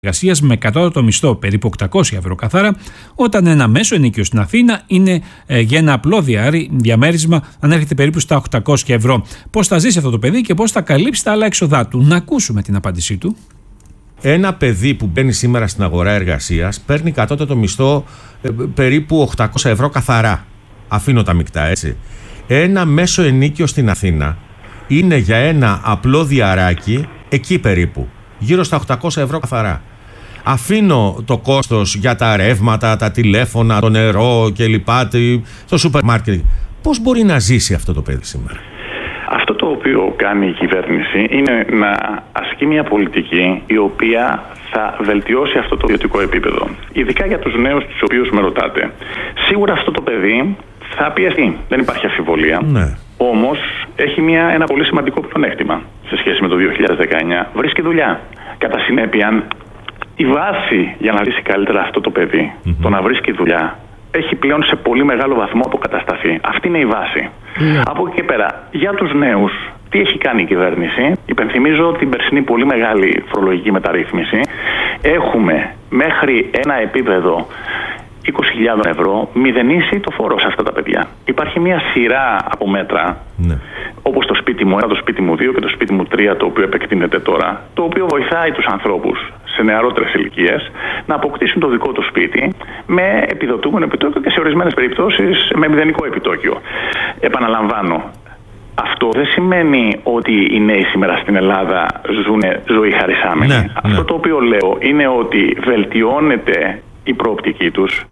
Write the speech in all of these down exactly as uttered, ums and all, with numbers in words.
Εργασίας με κατώτατο μισθό περίπου οκτακόσια ευρώ καθαρά, όταν ένα μέσο ενοίκιο στην Αθήνα είναι ε, για ένα απλό διάρρη, διαμέρισμα ανέρχεται περίπου στα οκτακόσια ευρώ. Πώς θα ζήσει αυτό το παιδί και πώς θα καλύψει τα άλλα έξοδά του? Να ακούσουμε την απάντησή του. Ένα παιδί που μπαίνει σήμερα στην αγορά εργασίας παίρνει κατώτατο μισθό ε, περίπου οκτακόσια ευρώ καθαρά. Αφήνω τα μεικτά, έτσι. Ένα μέσο ενοίκιο στην Αθήνα είναι για ένα απλό διαράκι εκεί περίπου, γύρω στα οκτακόσια ευρώ καθαρά. Αφήνω το κόστος για τα ρεύματα, τα τηλέφωνα, το νερό κλπ. Στο σούπερ μάρκετ. Πώς μπορεί να ζήσει αυτό το παιδί σήμερα? Αυτό το οποίο κάνει η κυβέρνηση είναι να ασκεί μια πολιτική η οποία θα βελτιώσει αυτό το βιωτικό επίπεδο. Ειδικά για τους νέους τους οποίους με ρωτάτε. Σίγουρα αυτό το παιδί θα πιεστεί, δεν υπάρχει αμφιβολία. Ναι. Όμως έχει μια, ένα πολύ σημαντικό πλεονέκτημα σε σχέση με το δύο χιλιάδες δεκαεννιά. Βρίσκει δουλειά. Κατά συνέπεια, η βάση για να λύσει καλύτερα αυτό το παιδί, mm-hmm. το να βρίσκει δουλειά, έχει πλέον σε πολύ μεγάλο βαθμό αποκατασταθεί. Αυτή είναι η βάση. Mm. Από εκεί και πέρα, για τους νέους, τι έχει κάνει η κυβέρνηση? Υπενθυμίζω την περσινή πολύ μεγάλη φορολογική μεταρρύθμιση. Έχουμε μέχρι ένα επίπεδο είκοσι χιλιάδες ευρώ μηδενίσει το φόρο σε αυτά τα παιδιά. Υπάρχει μια σειρά από μέτρα, ναι. όπως το σπίτι μου ένα, το σπίτι μου δύο και το σπίτι μου τρία, το οποίο επεκτείνεται τώρα, το οποίο βοηθάει τους ανθρώπους σε νεαρότερες ηλικίες να αποκτήσουν το δικό του σπίτι με επιδοτούμενο επιτόκιο και σε ορισμένες περιπτώσεις με μηδενικό επιτόκιο. Επαναλαμβάνω, αυτό δεν σημαίνει ότι οι νέοι σήμερα στην Ελλάδα ζουν ζωή χαρισάμενη. Ναι, αυτό ναι. το οποίο λέω είναι ότι βελτιώνεται η προοπτική τους.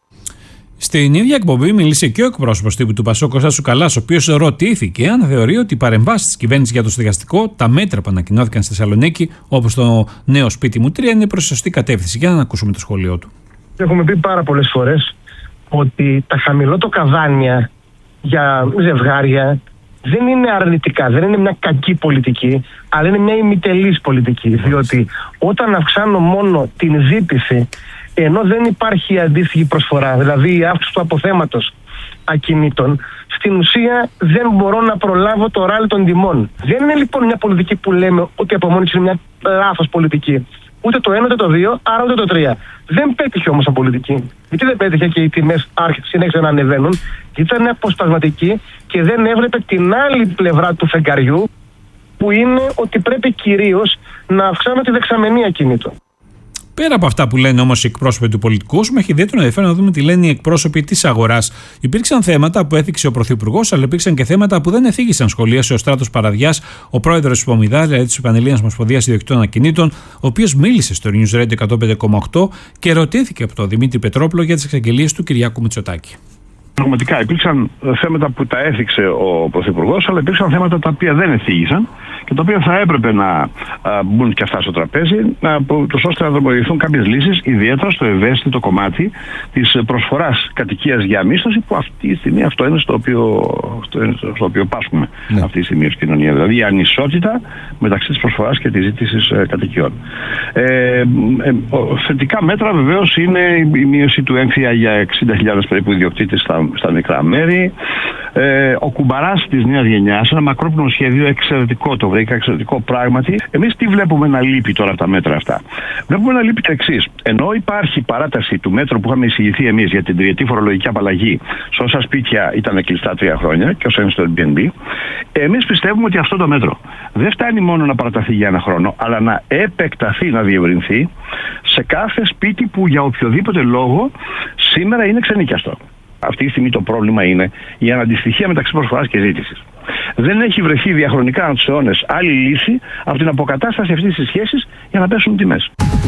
Στην ίδια εκπομπή μίλησε και ο εκπρόσωπος τύπου του Πασόκ, Κώστας Τσουκαλάς, ο οποίος ρωτήθηκε αν θεωρεί ότι οι παρεμβάσεις της κυβέρνησης για το στεγαστικό, τα μέτρα που ανακοινώθηκαν στη Θεσσαλονίκη, όπως το νέο σπίτι μου τρία, είναι προς σωστή κατεύθυνση. Για να ακούσουμε το σχόλιο του. Έχουμε πει πάρα πολλές φορές ότι τα χαμηλότοκαδάνια για ζευγάρια δεν είναι αρνητικά, δεν είναι μια κακή πολιτική, αλλά είναι μια ημιτελής πολιτική. Διότι όταν αυξάνω μόνο την ζήτηση, ενώ δεν υπάρχει αντίστοιχη προσφορά, δηλαδή η αύξηση του αποθέματος ακινήτων, στην ουσία δεν μπορώ να προλάβω το ράλι των τιμών. Δεν είναι λοιπόν μια πολιτική που λέμε ότι από μόνη της είναι μια λάθος πολιτική. Ούτε το ένα, ούτε το δύο, άρα ούτε το τρία. Δεν πέτυχε όμως η πολιτική. Γιατί δεν πέτυχε και οι τιμές συνέχισαν να ανεβαίνουν? Γιατί ήταν αποσπασματική και δεν έβλεπε την άλλη πλευρά του φεγγαριού, που είναι ότι πρέπει κυρίως να αυξάνουμε τη δεξαμενή ακινήτων. Πέρα από αυτά που λένε όμως οι εκπρόσωποι του πολιτικού κόσμου, έχει ιδιαίτερο ενδιαφέρον να δούμε τι λένε οι εκπρόσωποι της αγοράς. Υπήρξαν θέματα που έθιξε ο Πρωθυπουργός, αλλά υπήρξαν και θέματα που δεν εθίγησαν. Σχολίασε ο Στράτος Παραδιάς, ο πρόεδρος της Πομιδά, δηλαδή της Πανελλήνιας Ομοσπονδίας Ιδιοκτητών Ακινήτων, ο οποίος μίλησε στο News Radio εκατόν πέντε κόμμα οκτώ και ρωτήθηκε από τον Δημήτρη Πετρόπουλο για τις εξαγγελίες του Κυριάκου Μητσοτάκη. Πραγματικά υπήρξαν θέματα που τα έθιξε ο Πρωθυπουργός, αλλά υπήρξαν θέματα τα οποία δεν εθίγησαν και τα οποία θα έπρεπε να α, μπουν και αυτά στο τραπέζι, να, ώστε να δρομολογηθούν κάποιες λύσεις, ιδιαίτερα στο ευαίσθητο κομμάτι της προσφοράς κατοικίας για μίσθωση, που αυτή τη στιγμή αυτό είναι στο οποίο, αυτό είναι στο οποίο πάσχουμε ναι. αυτή τη στιγμή ως κοινωνία. Δηλαδή η ανισότητα μεταξύ της προσφοράς και της ζήτησης ε, κατοικιών. Ε, ε, θετικά μέτρα βεβαίως είναι η μείωση του έμφυα για εξήντα χιλιάδες περίπου ιδιοκτήτες στα στα μικρά μέρη. Ε, ο κουμπαράς της νέας γενιάς, ένα μακρόπνο σχέδιο εξαιρετικό, το βρήκα εξαιρετικό πράγματι. Εμείς τι βλέπουμε να λείπει τώρα από τα μέτρα αυτά? Βλέπουμε να λείπει το εξής. Ενώ υπάρχει παράταση του μέτρου που είχαμε εισηγηθεί εμείς για την τριετή φορολογική απαλλαγή σε όσα σπίτια ήταν κλειστά τρία χρόνια και όσα είναι στο Airbnb, εμείς πιστεύουμε ότι αυτό το μέτρο δεν φτάνει μόνο να παραταθεί για ένα χρόνο, αλλά να επεκταθεί, να διευρυνθεί σε κάθε σπίτι που για οποιοδήποτε λόγο σήμερα είναι ξενοικιαστό. Αυτή τη στιγμή το πρόβλημα είναι η αναντιστοιχία μεταξύ προσφοράς και ζήτησης. Δεν έχει βρεθεί διαχρονικά ανά τους αιώνες άλλη λύση από την αποκατάσταση αυτής της σχέσης για να πέσουν τιμές.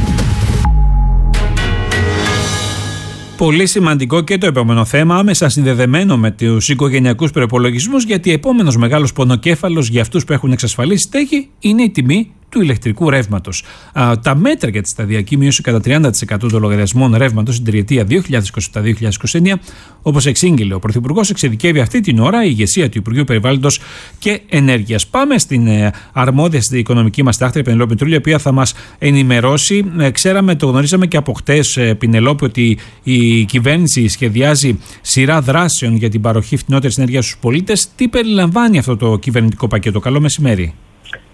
Πολύ σημαντικό και το επόμενο θέμα, άμεσα συνδεδεμένο με τους οικογενειακούς προϋπολογισμούς, γιατί επόμενος μεγάλος πονοκέφαλος για αυτούς που έχουν εξασφαλίσει στέγη είναι η τιμή του ηλεκτρικού ρεύματος. Α, τα μέτρα για τη σταδιακή μείωση κατά τριάντα τοις εκατό των λογαριασμών ρεύματος στην τριετία δύο χιλιάδες είκοσι επτά με δύο χιλιάδες είκοσι εννέα, όπως εξήγηλε ο Πρωθυπουργός, εξειδικεύει αυτή την ώρα η ηγεσία του Υπουργείου Περιβάλλοντος και Ενέργειας. Πάμε στην ε, αρμόδια στην οικονομική μας τάχτρια, Πενελόπη Μητρούλη, η οποία θα μας ενημερώσει. Ε, ξέραμε, το γνωρίζαμε και από χτες, ε, Πινελόπη, ότι η κυβέρνηση σχεδιάζει σειρά δράσεων για την παροχή φθηνότερης ενέργειας στους πολίτες. Τι περιλαμβάνει αυτό το κυβερνητικό πακέτο? Καλό μεσημέρι.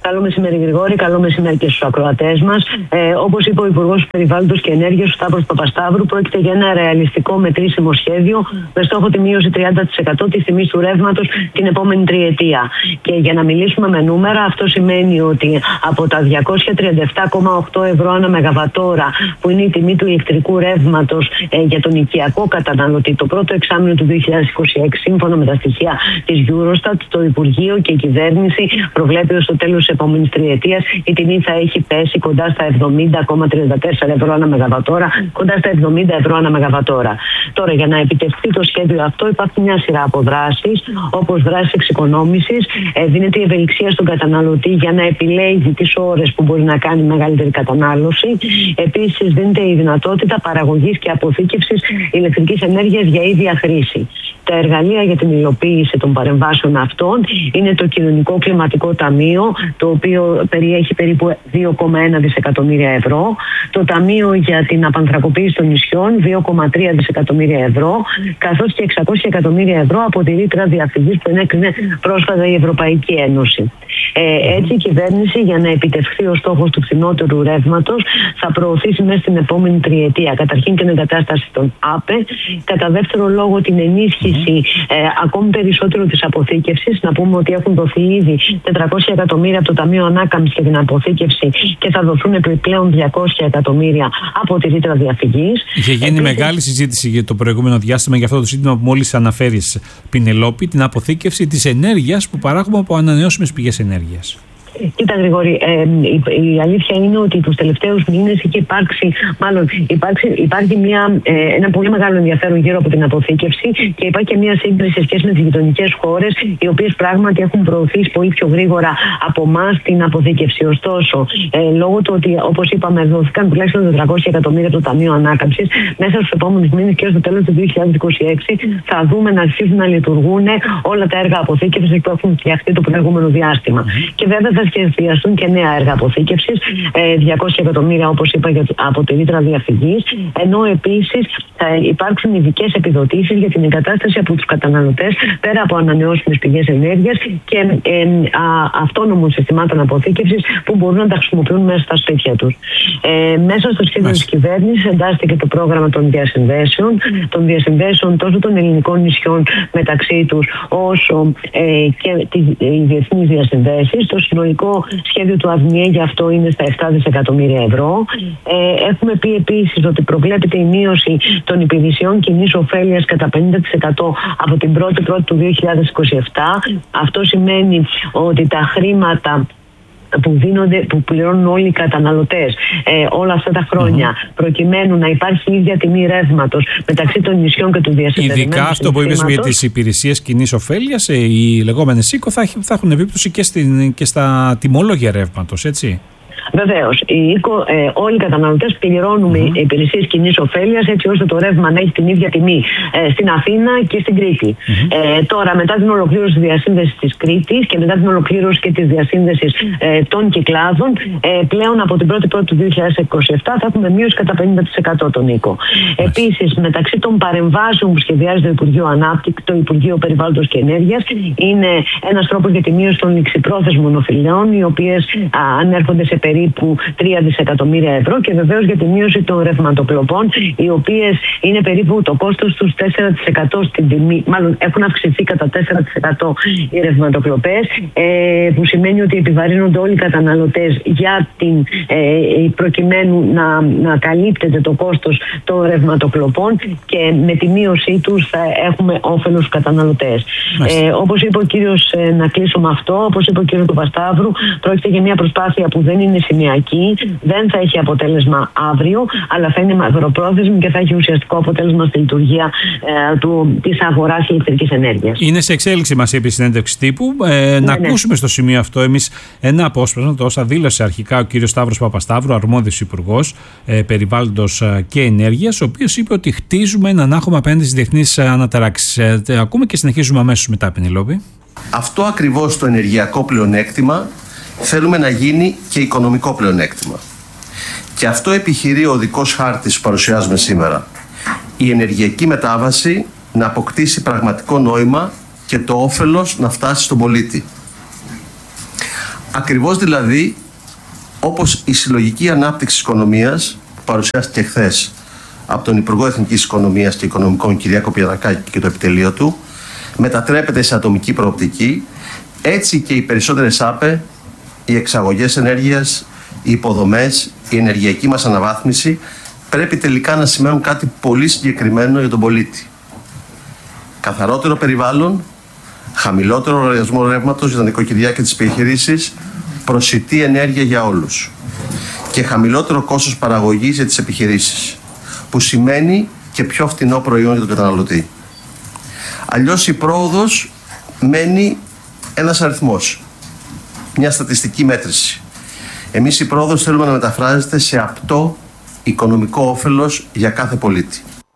Καλό μεσημέρι, Γρηγόρη. Καλό μεσημέρι και στους ακροατές μας. Ε, όπως είπε ο Υπουργός Περιβάλλοντος και Ενέργειας, ο Σταύρος Παπασταύρου, πρόκειται για ένα ρεαλιστικό μετρήσιμο σχέδιο με στόχο τη μείωση τριάντα τοις εκατό της τιμής του ρεύματος την επόμενη τριετία. Και για να μιλήσουμε με νούμερα, αυτό σημαίνει ότι από τα διακόσια τριάντα επτά κόμμα οκτώ ευρώ ανά μεγαβατόρα, που είναι η τιμή του ηλεκτρικού ρεύματος ε, για τον οικιακό καταναλωτή, το πρώτο εξάμηνο του δύο χιλιάδες είκοσι έξι, σύμφωνα με τα στοιχεία της Eurostat, το Υπουργείο και η κυβέρνηση προβλέπει ως το τέλος της επόμενης τριετίας η τιμή θα έχει πέσει κοντά στα εβδομήντα κόμμα τριάντα τέσσερα ευρώ ανά μεγαβατόρα, κοντά στα εβδομήντα ευρώ ανά μεγαβατόρα. Τώρα, για να επιτευχθεί το σχέδιο αυτό, υπάρχει μια σειρά από δράσεις, όπως δράσεις εξοικονόμησης. Ε, δίνεται η ευελιξία στον καταναλωτή για να επιλέγει τις ώρες που μπορεί να κάνει μεγαλύτερη κατανάλωση. Επίσης, δίνεται η δυνατότητα παραγωγής και αποθήκευσης ηλεκτρικής ενέργειας για ίδια χρήση. Τα εργαλεία για την υλοποίηση των παρεμβάσεων αυτών είναι το Κοινωνικό Κλιματικό Ταμείο, το οποίο περιέχει περίπου δύο κόμμα ένα δισεκατομμύρια ευρώ, το Ταμείο για την Απανθρακοποίηση των Νησιών, δύο κόμμα τρία δισεκατομμύρια ευρώ, καθώς και εξακόσια εκατομμύρια ευρώ από τη ρήτρα διαφυγής που ενέκρινε πρόσφατα η Ευρωπαϊκή Ένωση. Ε, έτσι, η κυβέρνηση, για να επιτευχθεί ο στόχος του φθηνότερου ρεύματος, θα προωθήσει μέσα στην επόμενη τριετία καταρχήν την εγκατάσταση των ΑΠΕ, κατά δεύτερο λόγο την ενίσχυση ε, ακόμη περισσότερο της αποθήκευσης. Να πούμε ότι έχουν δοθεί ήδη τετρακόσια εκατομμύρια από το Ταμείο Ανάκαμψης για την αποθήκευση και θα δοθούν επιπλέον διακόσια εκατομμύρια από τη ρήτρα διαφυγής. Είχε γίνει Επίσης, μεγάλη συζήτηση για το προηγούμενο διάστημα για αυτό το ζήτημα που μόλις αναφέρεις, Πινελόπη, την αποθήκευση της ενέργειας που παράγουμε από ανανεώσιμες πηγές ενέργειας. Κοίτα, Γρηγόρη, ε, η, η αλήθεια είναι ότι τους τελευταίους μήνες είχε υπάρξει, μάλλον υπάρξει, υπάρχει μια, ε, ένα πολύ μεγάλο ενδιαφέρον γύρω από την αποθήκευση και υπάρχει και μια σύγκριση σε σχέση με τις γειτονικές χώρες, οι οποίες πράγματι έχουν προωθήσει πολύ πιο γρήγορα από εμάς την αποθήκευση. Ωστόσο, ε, λόγω του ότι, όπως είπαμε, δόθηκαν τουλάχιστον τετρακόσια εκατομμύρια από το Ταμείο Ανάκαμψης, μέσα στους επόμενους μήνες και στο τέλος του δύο χιλιάδες είκοσι έξι θα δούμε να αρχίσουν να λειτουργούν όλα τα έργα αποθήκευσης που έχουν φτιαχτεί το προηγούμενο διάστημα. Και βέβαια θα σχεδιαστούν και νέα έργα αποθήκευσης, διακόσια εκατομμύρια όπως είπα από τη ρήτρα διαφυγής, ενώ επίσης θα υπάρξουν ειδικές επιδοτήσεις για την εγκατάσταση από τους καταναλωτές πέρα από ανανεώσιμες πηγές ενέργειας και ε, α, αυτόνομων συστημάτων αποθήκευσης που μπορούν να τα χρησιμοποιούν μέσα στα σπίτια τους. Ε, μέσα στο σχέδιο της κυβέρνησης εντάσσεται το πρόγραμμα των διασυνδέσεων, των διασυνδέσεων τόσο των ελληνικών νησιών μεταξύ τους όσο ε, και οι διεθνείς διασυνδέσεις. Το συνολικό σχέδιο του ΑΔΜΙΕ για αυτό είναι στα επτά δισεκατομμύρια ευρώ. Ε, έχουμε πει επίσης ότι προβλέπεται η μείωση των υπηρεσιών κοινής ωφέλειας κατά πενήντα τοις εκατό από την πρώτη πρώτη του δύο χιλιάδες είκοσι επτά. Αυτό σημαίνει ότι τα χρήματα που δίνονται, που πληρώνουν όλοι οι καταναλωτές ε, όλα αυτά τα χρόνια, mm-hmm. προκειμένου να υπάρχει η ίδια τιμή ρεύματος μεταξύ των νησιών και του διασυνδεδεμένου. Ειδικά αυτό που είπες για τις υπηρεσίες κοινής ωφέλειας, ε, οι λεγόμενες ΣΥΚΟ, θα, θα έχουν επίπτωση και, στην, και στα τιμολόγια ρεύματος, έτσι. Βεβαίως, ε, όλοι οι καταναλωτές πληρώνουμε mm-hmm. υπηρεσίες κοινής ωφέλειας, έτσι ώστε το ρεύμα να έχει την ίδια τιμή ε, στην Αθήνα και στην Κρήτη. Mm-hmm. Ε, τώρα, μετά την ολοκλήρωση της διασύνδεσης της Κρήτης και μετά την ολοκλήρωση και της διασύνδεσης ε, των Κυκλάδων, ε, πλέον από την πρώτη πρώτη του δύο χιλιάδες είκοσι επτά θα έχουμε μείωση κατά πενήντα τοις εκατό τον οίκο. Mm-hmm. Επίσης, μεταξύ των παρεμβάσεων που σχεδιάζει το Υπουργείο Ανάπτυξης, το Υπουργείο Περιβάλλοντος και Ενέργειας, είναι ένας τρόπος για τη μείωση των ληξιπρόθεσμων οφειλών, οι οποίες ανέρχονται σε περίπου τρία δισεκατομμύρια ευρώ, και βεβαίως για τη μείωση των ρευματοκλοπών, οι οποίες είναι περίπου το κόστος τους τέσσερα τοις εκατό στην τιμή, μάλλον έχουν αυξηθεί κατά τέσσερα τοις εκατό οι ρευματοκλοπές, ε, που σημαίνει ότι επιβαρύνονται όλοι οι καταναλωτές για την, ε, προκειμένου να, να καλύπτεται το κόστος των ρευματοκλοπών, και με τη μείωσή τους θα έχουμε όφελος στους καταναλωτές. Ε, όπως είπε ο κύριος, ε, να κλείσω με αυτό, όπως είπε ο κύριος Παπασταύρου, πρόκειται για μια προσπάθεια που δεν είναι σημειακή, δεν θα έχει αποτέλεσμα αύριο, αλλά θα είναι μακροπρόθεσμη και θα έχει ουσιαστικό αποτέλεσμα στη λειτουργία ε, του, της αγοράς ηλεκτρικής ενέργειας. Είναι σε εξέλιξη, μας είπε η συνέντευξη τύπου. Ε, ναι, να ναι. ακούσουμε στο σημείο αυτό εμείς ένα απόσπασμα, το όσα δήλωσε αρχικά ο κύριος Σταύρος Παπασταύρου, αρμόδιος υπουργός ε, περιβάλλοντος και ενέργειας, ο οποίος είπε ότι χτίζουμε έναν άχωμα απέναντι στις διεθνείς αναταράξεις. Ε, ακούμε και συνεχίζουμε αμέσως μετά, Πινελόπη. Αυτό ακριβώς το ενεργειακό πλεονέκτημα θέλουμε να γίνει και οικονομικό πλεονέκτημα. Και αυτό επιχειρεί ο οδικός χάρτης που παρουσιάζουμε σήμερα. Η ενεργειακή μετάβαση να αποκτήσει πραγματικό νόημα και το όφελος να φτάσει στον πολίτη. Ακριβώς δηλαδή όπως η συλλογική ανάπτυξη της οικονομίας που παρουσιάστηκε χθες από τον Υπουργό Εθνικής Οικονομίας και Οικονομικών Κυριάκο Πιερακάκη και το επιτελείο του μετατρέπεται σε ατομική προοπτική, έτσι και οι περισσότερες ΑΠΕ, οι εξαγωγές ενέργειας, οι υποδομές, η ενεργειακή μας αναβάθμιση πρέπει τελικά να σημαίνουν κάτι πολύ συγκεκριμένο για τον πολίτη. Καθαρότερο περιβάλλον, χαμηλότερο λογαριασμό ρεύματος για τα νοικοκυριά και τις επιχειρήσεις, προσιτή ενέργεια για όλους και χαμηλότερο κόστος παραγωγής για τις επιχειρήσεις, που σημαίνει και πιο φθηνό προϊόν για τον καταναλωτή. Αλλιώς η πρόοδος μένει ένας αριθμός, μια στατιστική μέτρηση. Εμείς η πρόοδος θέλουμε να μεταφράζεται σε απτό οικονομικό όφελος για κάθε πολίτη.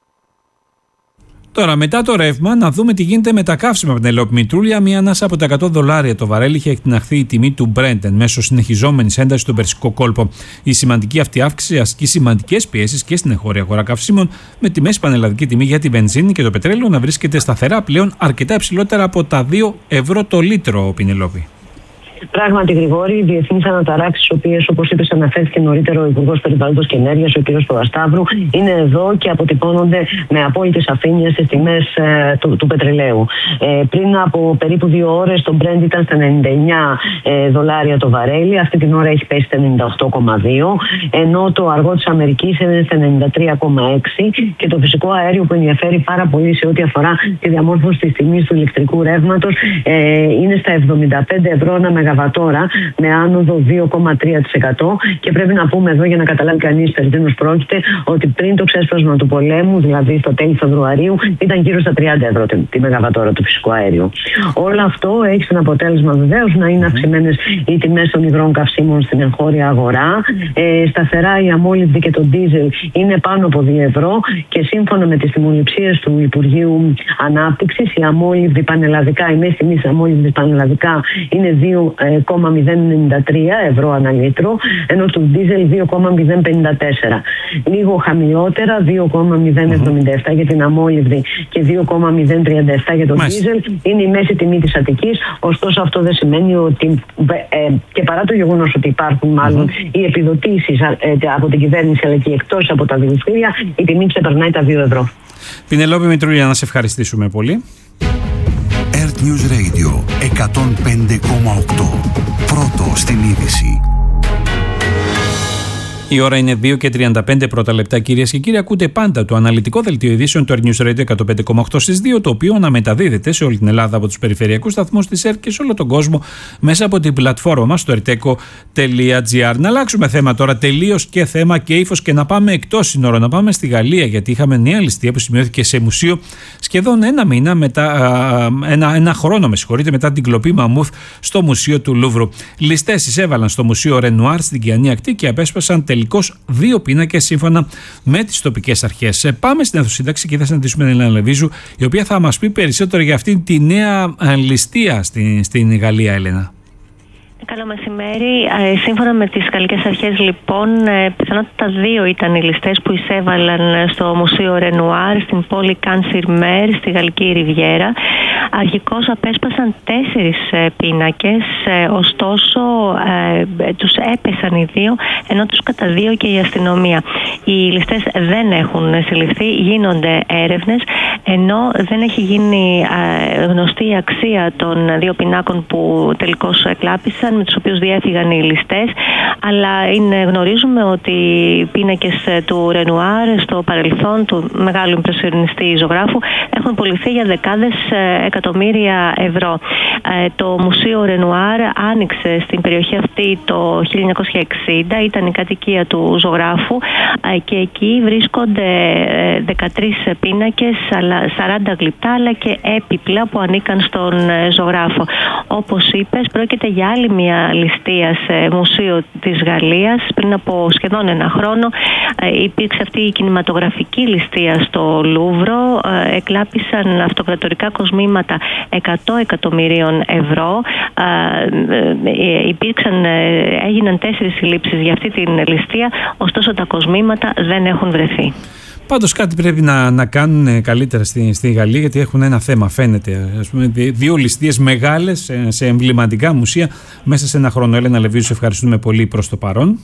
Τώρα, μετά το ρεύμα, να δούμε τι γίνεται με τα καύσιμα. Πενελόπη Μητρούλια, μία ανάσα από τα εκατό δολάρια το βαρέλι είχε εκτιναχθεί η τιμή του Brent εν μέσω συνεχιζόμενης έντασης στον Περσικό κόλπο. Η σημαντική αυτή αύξηση ασκεί σημαντικές πιέσεις και στην εγχώρια αγορά καυσίμων, με τη μέση πανελλαδική τιμή για τη βενζίνη και το πετρέλαιο να βρίσκεται σταθερά πλέον αρκετά υψηλότερα από τα δύο ευρώ το λίτρο, Πινελόπη. Πράγματι, Γρηγόρη, οι διεθνείς αναταράξεις, οι οποίες, όπως είπες, αναφέρθηκε νωρίτερο ο Υπουργός Περιβάλλοντος και Ενέργειας, ο κ. Παπασταύρου, είναι εδώ και αποτυπώνονται με απόλυτη σαφήνεια στις τιμές ε, του, του πετρελαίου. Ε, πριν από περίπου δύο ώρες το Brent ήταν στα ενενήντα εννιά ε, δολάρια το βαρέλι, αυτή την ώρα έχει πέσει στα ενενήντα οκτώ κόμμα δύο, ενώ το αργό της Αμερικής είναι στα ενενήντα τρία κόμμα έξι και το φυσικό αέριο που ενδιαφέρει πάρα πολύ σε ό,τι αφορά τη διαμόρφωση της τιμής του ηλεκτρικού ρεύματος ε, είναι στα εβδομήντα πέντε ευρώ ένα μεγαβατόρα με άνοδο δύο κόμμα τρία τοις εκατό και πρέπει να πούμε εδώ για να καταλάβει κανείς περί τίνος πρόκειται ότι πριν το ξέσπασμα του πολέμου, δηλαδή στο τέλη Φεβρουαρίου, ήταν γύρω στα τριάντα ευρώ τη μεγαβατόρα του φυσικού αέριου. Όλο αυτό έχει σαν αποτέλεσμα βεβαίως να είναι αυξημένες οι τιμές των υγρών καυσίμων στην εγχώρια αγορά. Ε, σταθερά η αμόλυβδη και το ντίζελ είναι πάνω από δύο ευρώ και σύμφωνα με τις τιμοληψίες του Υπουργείου Ανάπτυξης, η αμόλυβδη πανελλαδικά, η μέση τιμή της αμόλυβδης πανελλαδικά είναι δύο κόμμα μηδέν ενενήντα τρία ευρώ ανά λίτρο, ενώ του ντίζελ δύο κόμμα μηδέν πενήντα τέσσερα. Λίγο χαμηλότερα, δύο κόμμα μηδέν εβδομήντα επτά για την αμόλυβδη και δύο κόμμα μηδέν τριάντα επτά για τον ντίζελ. Είναι η μέση τιμή της Αττικής, ωστόσο αυτό δεν σημαίνει ότι ε, και παρά το γεγονός ότι υπάρχουν μάλλον mm-hmm. οι επιδοτήσεις ε, από την κυβέρνηση αλλά και εκτός από τα δηληστήρια, η τιμή ξεπερνάει τα δύο ευρώ. Πινελόπη Μητρούλια, να σε ευχαριστήσουμε πολύ. Earth News Radio εκατόν πέντε κόμμα οκτώ. Πρώτο στην είδηση. Η ώρα είναι δύο και τριάντα πέντε πρώτα λεπτά, κυρίες και κύριοι. Ακούτε πάντα το αναλυτικό δελτίο ειδήσεων του Earth News Radio εκατόν πέντε κόμμα οκτώ στις δύο, το οποίο αναμεταδίδεται σε όλη την Ελλάδα από τους περιφερειακούς σταθμούς της ΕΡΤ και σε όλο τον κόσμο μέσα από την πλατφόρμα μας στο ερτέκο τελεία τζι άρ. Να αλλάξουμε θέμα τώρα τελείως και θέμα και ύφος και να πάμε εκτός σύνορων, να πάμε στη Γαλλία, γιατί είχαμε νέα ληστεία που σημειώθηκε σε μουσείο σχεδόν ένα μήνα μετά, ένα, ένα χρόνο με συγχωρείτε, μετά την κλοπή μαμούθ στο μουσείο του Λούβρου. Ληστές εισέβαλαν στο μουσείο Ρενουάρ στην Κιανή Ακτή και απέσπασαν τελικώς δύο πίνακες σύμφωνα με τις τοπικές αρχές. Πάμε στην αιθοσύνταξη και θα συναντήσουμε την Ελένα Λεβίζου, η οποία θα μας πει περισσότερο για αυτήν τη νέα ληστεία στην, στην Γαλλία, Ελένα. Καλό μεσημέρι. Σύμφωνα με τις γαλλικές αρχές, λοιπόν, πιθανότητα δύο ήταν οι ληστές που εισέβαλαν στο Μουσείο Ρενουάρ στην πόλη Καν-Σιρ-Μέρ, στη Γαλλική Ριβιέρα. Αρχικώς απέσπασαν τέσσερις πίνακες, ωστόσο τους έπεσαν οι δύο, ενώ τους καταδίωκε η αστυνομία. Οι ληστές δεν έχουν συλληφθεί, γίνονται έρευνες, ενώ δεν έχει γίνει γνωστή η αξία των δύο πινάκων που τελικώς εκλάπησαν, με τους οποίους διέφυγαν οι ληστές, αλλά είναι, γνωρίζουμε ότι οι πίνακες του Ρενουάρ στο παρελθόν, του μεγάλου ιμπρεσιονιστή ζωγράφου, έχουν πωληθεί για δεκάδες εκατομμύρια ευρώ. Το Μουσείο Ρενουάρ άνοιξε στην περιοχή αυτή το χίλια εννιακόσια εξήντα, ήταν η κατοικία του ζωγράφου και εκεί βρίσκονται δεκατρείς πίνακες, σαράντα γλυπτά αλλά και έπιπλα που ανήκαν στον ζωγράφο. Όπως είπες, πρόκειται για άλλη μια ληστεία σε μουσείο της Γαλλίας. Πριν από σχεδόν ένα χρόνο υπήρξε αυτή η κινηματογραφική ληστεία στο Λούβρο. Εκλάπησαν αυτοκρατορικά κοσμήματα εκατό εκατομμυρίων ευρώ. Υπήρξαν, έγιναν τέσσερις συλλήψεις για αυτή την ληστεία, ωστόσο τα κοσμήματα δεν έχουν βρεθεί. Πάντως κάτι πρέπει να, να κάνουν καλύτερα στη, στη Γαλλία, γιατί έχουν ένα θέμα, φαίνεται. Ας πούμε, δύο ληστείες μεγάλες σε, σε εμβληματικά μουσεία μέσα σε ένα χρόνο. Έλενα Λεβίου, σε ευχαριστούμε πολύ προς το παρόν.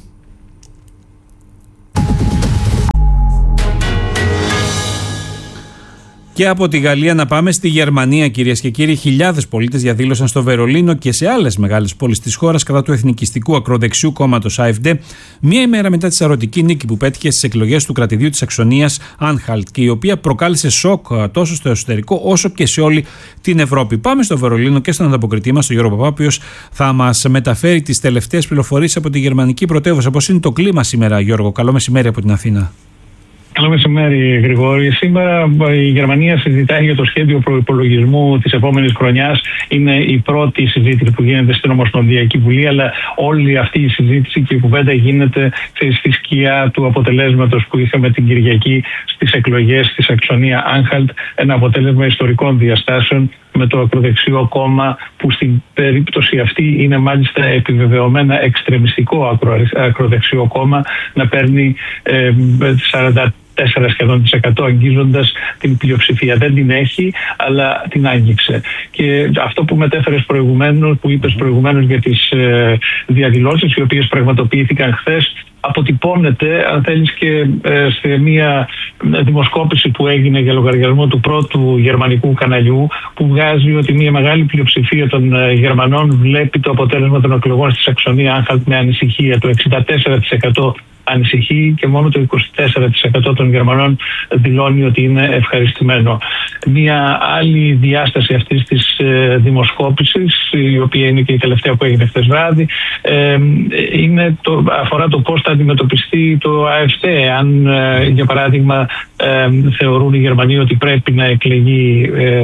Και από τη Γαλλία να πάμε στη Γερμανία, κυρίες και κύριοι. Χιλιάδες πολίτες διαδήλωσαν στο Βερολίνο και σε άλλες μεγάλες πόλεις της χώρας κατά του εθνικιστικού ακροδεξιού κόμματος AfD, μία ημέρα μετά τη σαρωτική νίκη που πέτυχε στις εκλογές του κρατηδίου της Σαξονίας Anhalt και η οποία προκάλεσε σοκ τόσο στο εσωτερικό όσο και σε όλη την Ευρώπη. Πάμε στο Βερολίνο και στον ανταποκριτή μας, τον Γιώργο Παπά, ο οποίος θα μας μεταφέρει τις τελευταίες πληροφορίες από τη γερμανική πρωτεύουσα. Πώς είναι το κλίμα σήμερα, Γιώργο? Καλό μεσημέρι από την Αθήνα. Καλό μεσημέρι, Γρηγόρη. Σήμερα η Γερμανία συζητάει για το σχέδιο προϋπολογισμού της επόμενης χρονιάς. Είναι η πρώτη συζήτηση που γίνεται στην Ομοσπονδιακή Βουλή, αλλά όλη αυτή η συζήτηση και η κουβέντα γίνεται στη σκιά του αποτελέσματος που είχαμε την Κυριακή στις εκλογές στη Σαξονία Anhalt. Ένα αποτέλεσμα ιστορικών διαστάσεων, με το ακροδεξιό κόμμα που στην περίπτωση αυτή είναι μάλιστα επιβεβαιωμένα εξτρεμιστικό ακροδεξιό κόμμα να παίρνει ε, σαράντα τέσσερα σχεδόν τοις εκατό, αγγίζοντας την πλειοψηφία. Δεν την έχει, αλλά την άγγιξε. Και αυτό που μετέφερες προηγουμένως, που είπες προηγουμένως για τις ε, διαδηλώσεις οι οποίες πραγματοποιήθηκαν χθες, αποτυπώνεται, αν θέλεις, και ε, σε μια δημοσκόπηση που έγινε για λογαριασμό του πρώτου γερμανικού καναλιού, που βγάζει ότι μια μεγάλη πλειοψηφία των ε, Γερμανών βλέπει το αποτέλεσμα των εκλογών στη Σαξονία Anhalt με ανησυχία. Το εξήντα τέσσερα τοις εκατό ανησυχεί και μόνο το είκοσι τέσσερα τοις εκατό των Γερμανών δηλώνει ότι είναι ευχαριστημένο. Μια άλλη διάσταση αυτής της ε, δημοσκόπησης, η οποία είναι και η τελευταία που έγινε χθες βράδυ, ε, είναι το, αφορά το πώς θα αντιμετωπιστεί το AfD. Αν ε, για παράδειγμα ε, θεωρούν οι Γερμανοί ότι πρέπει να εκλεγεί ε,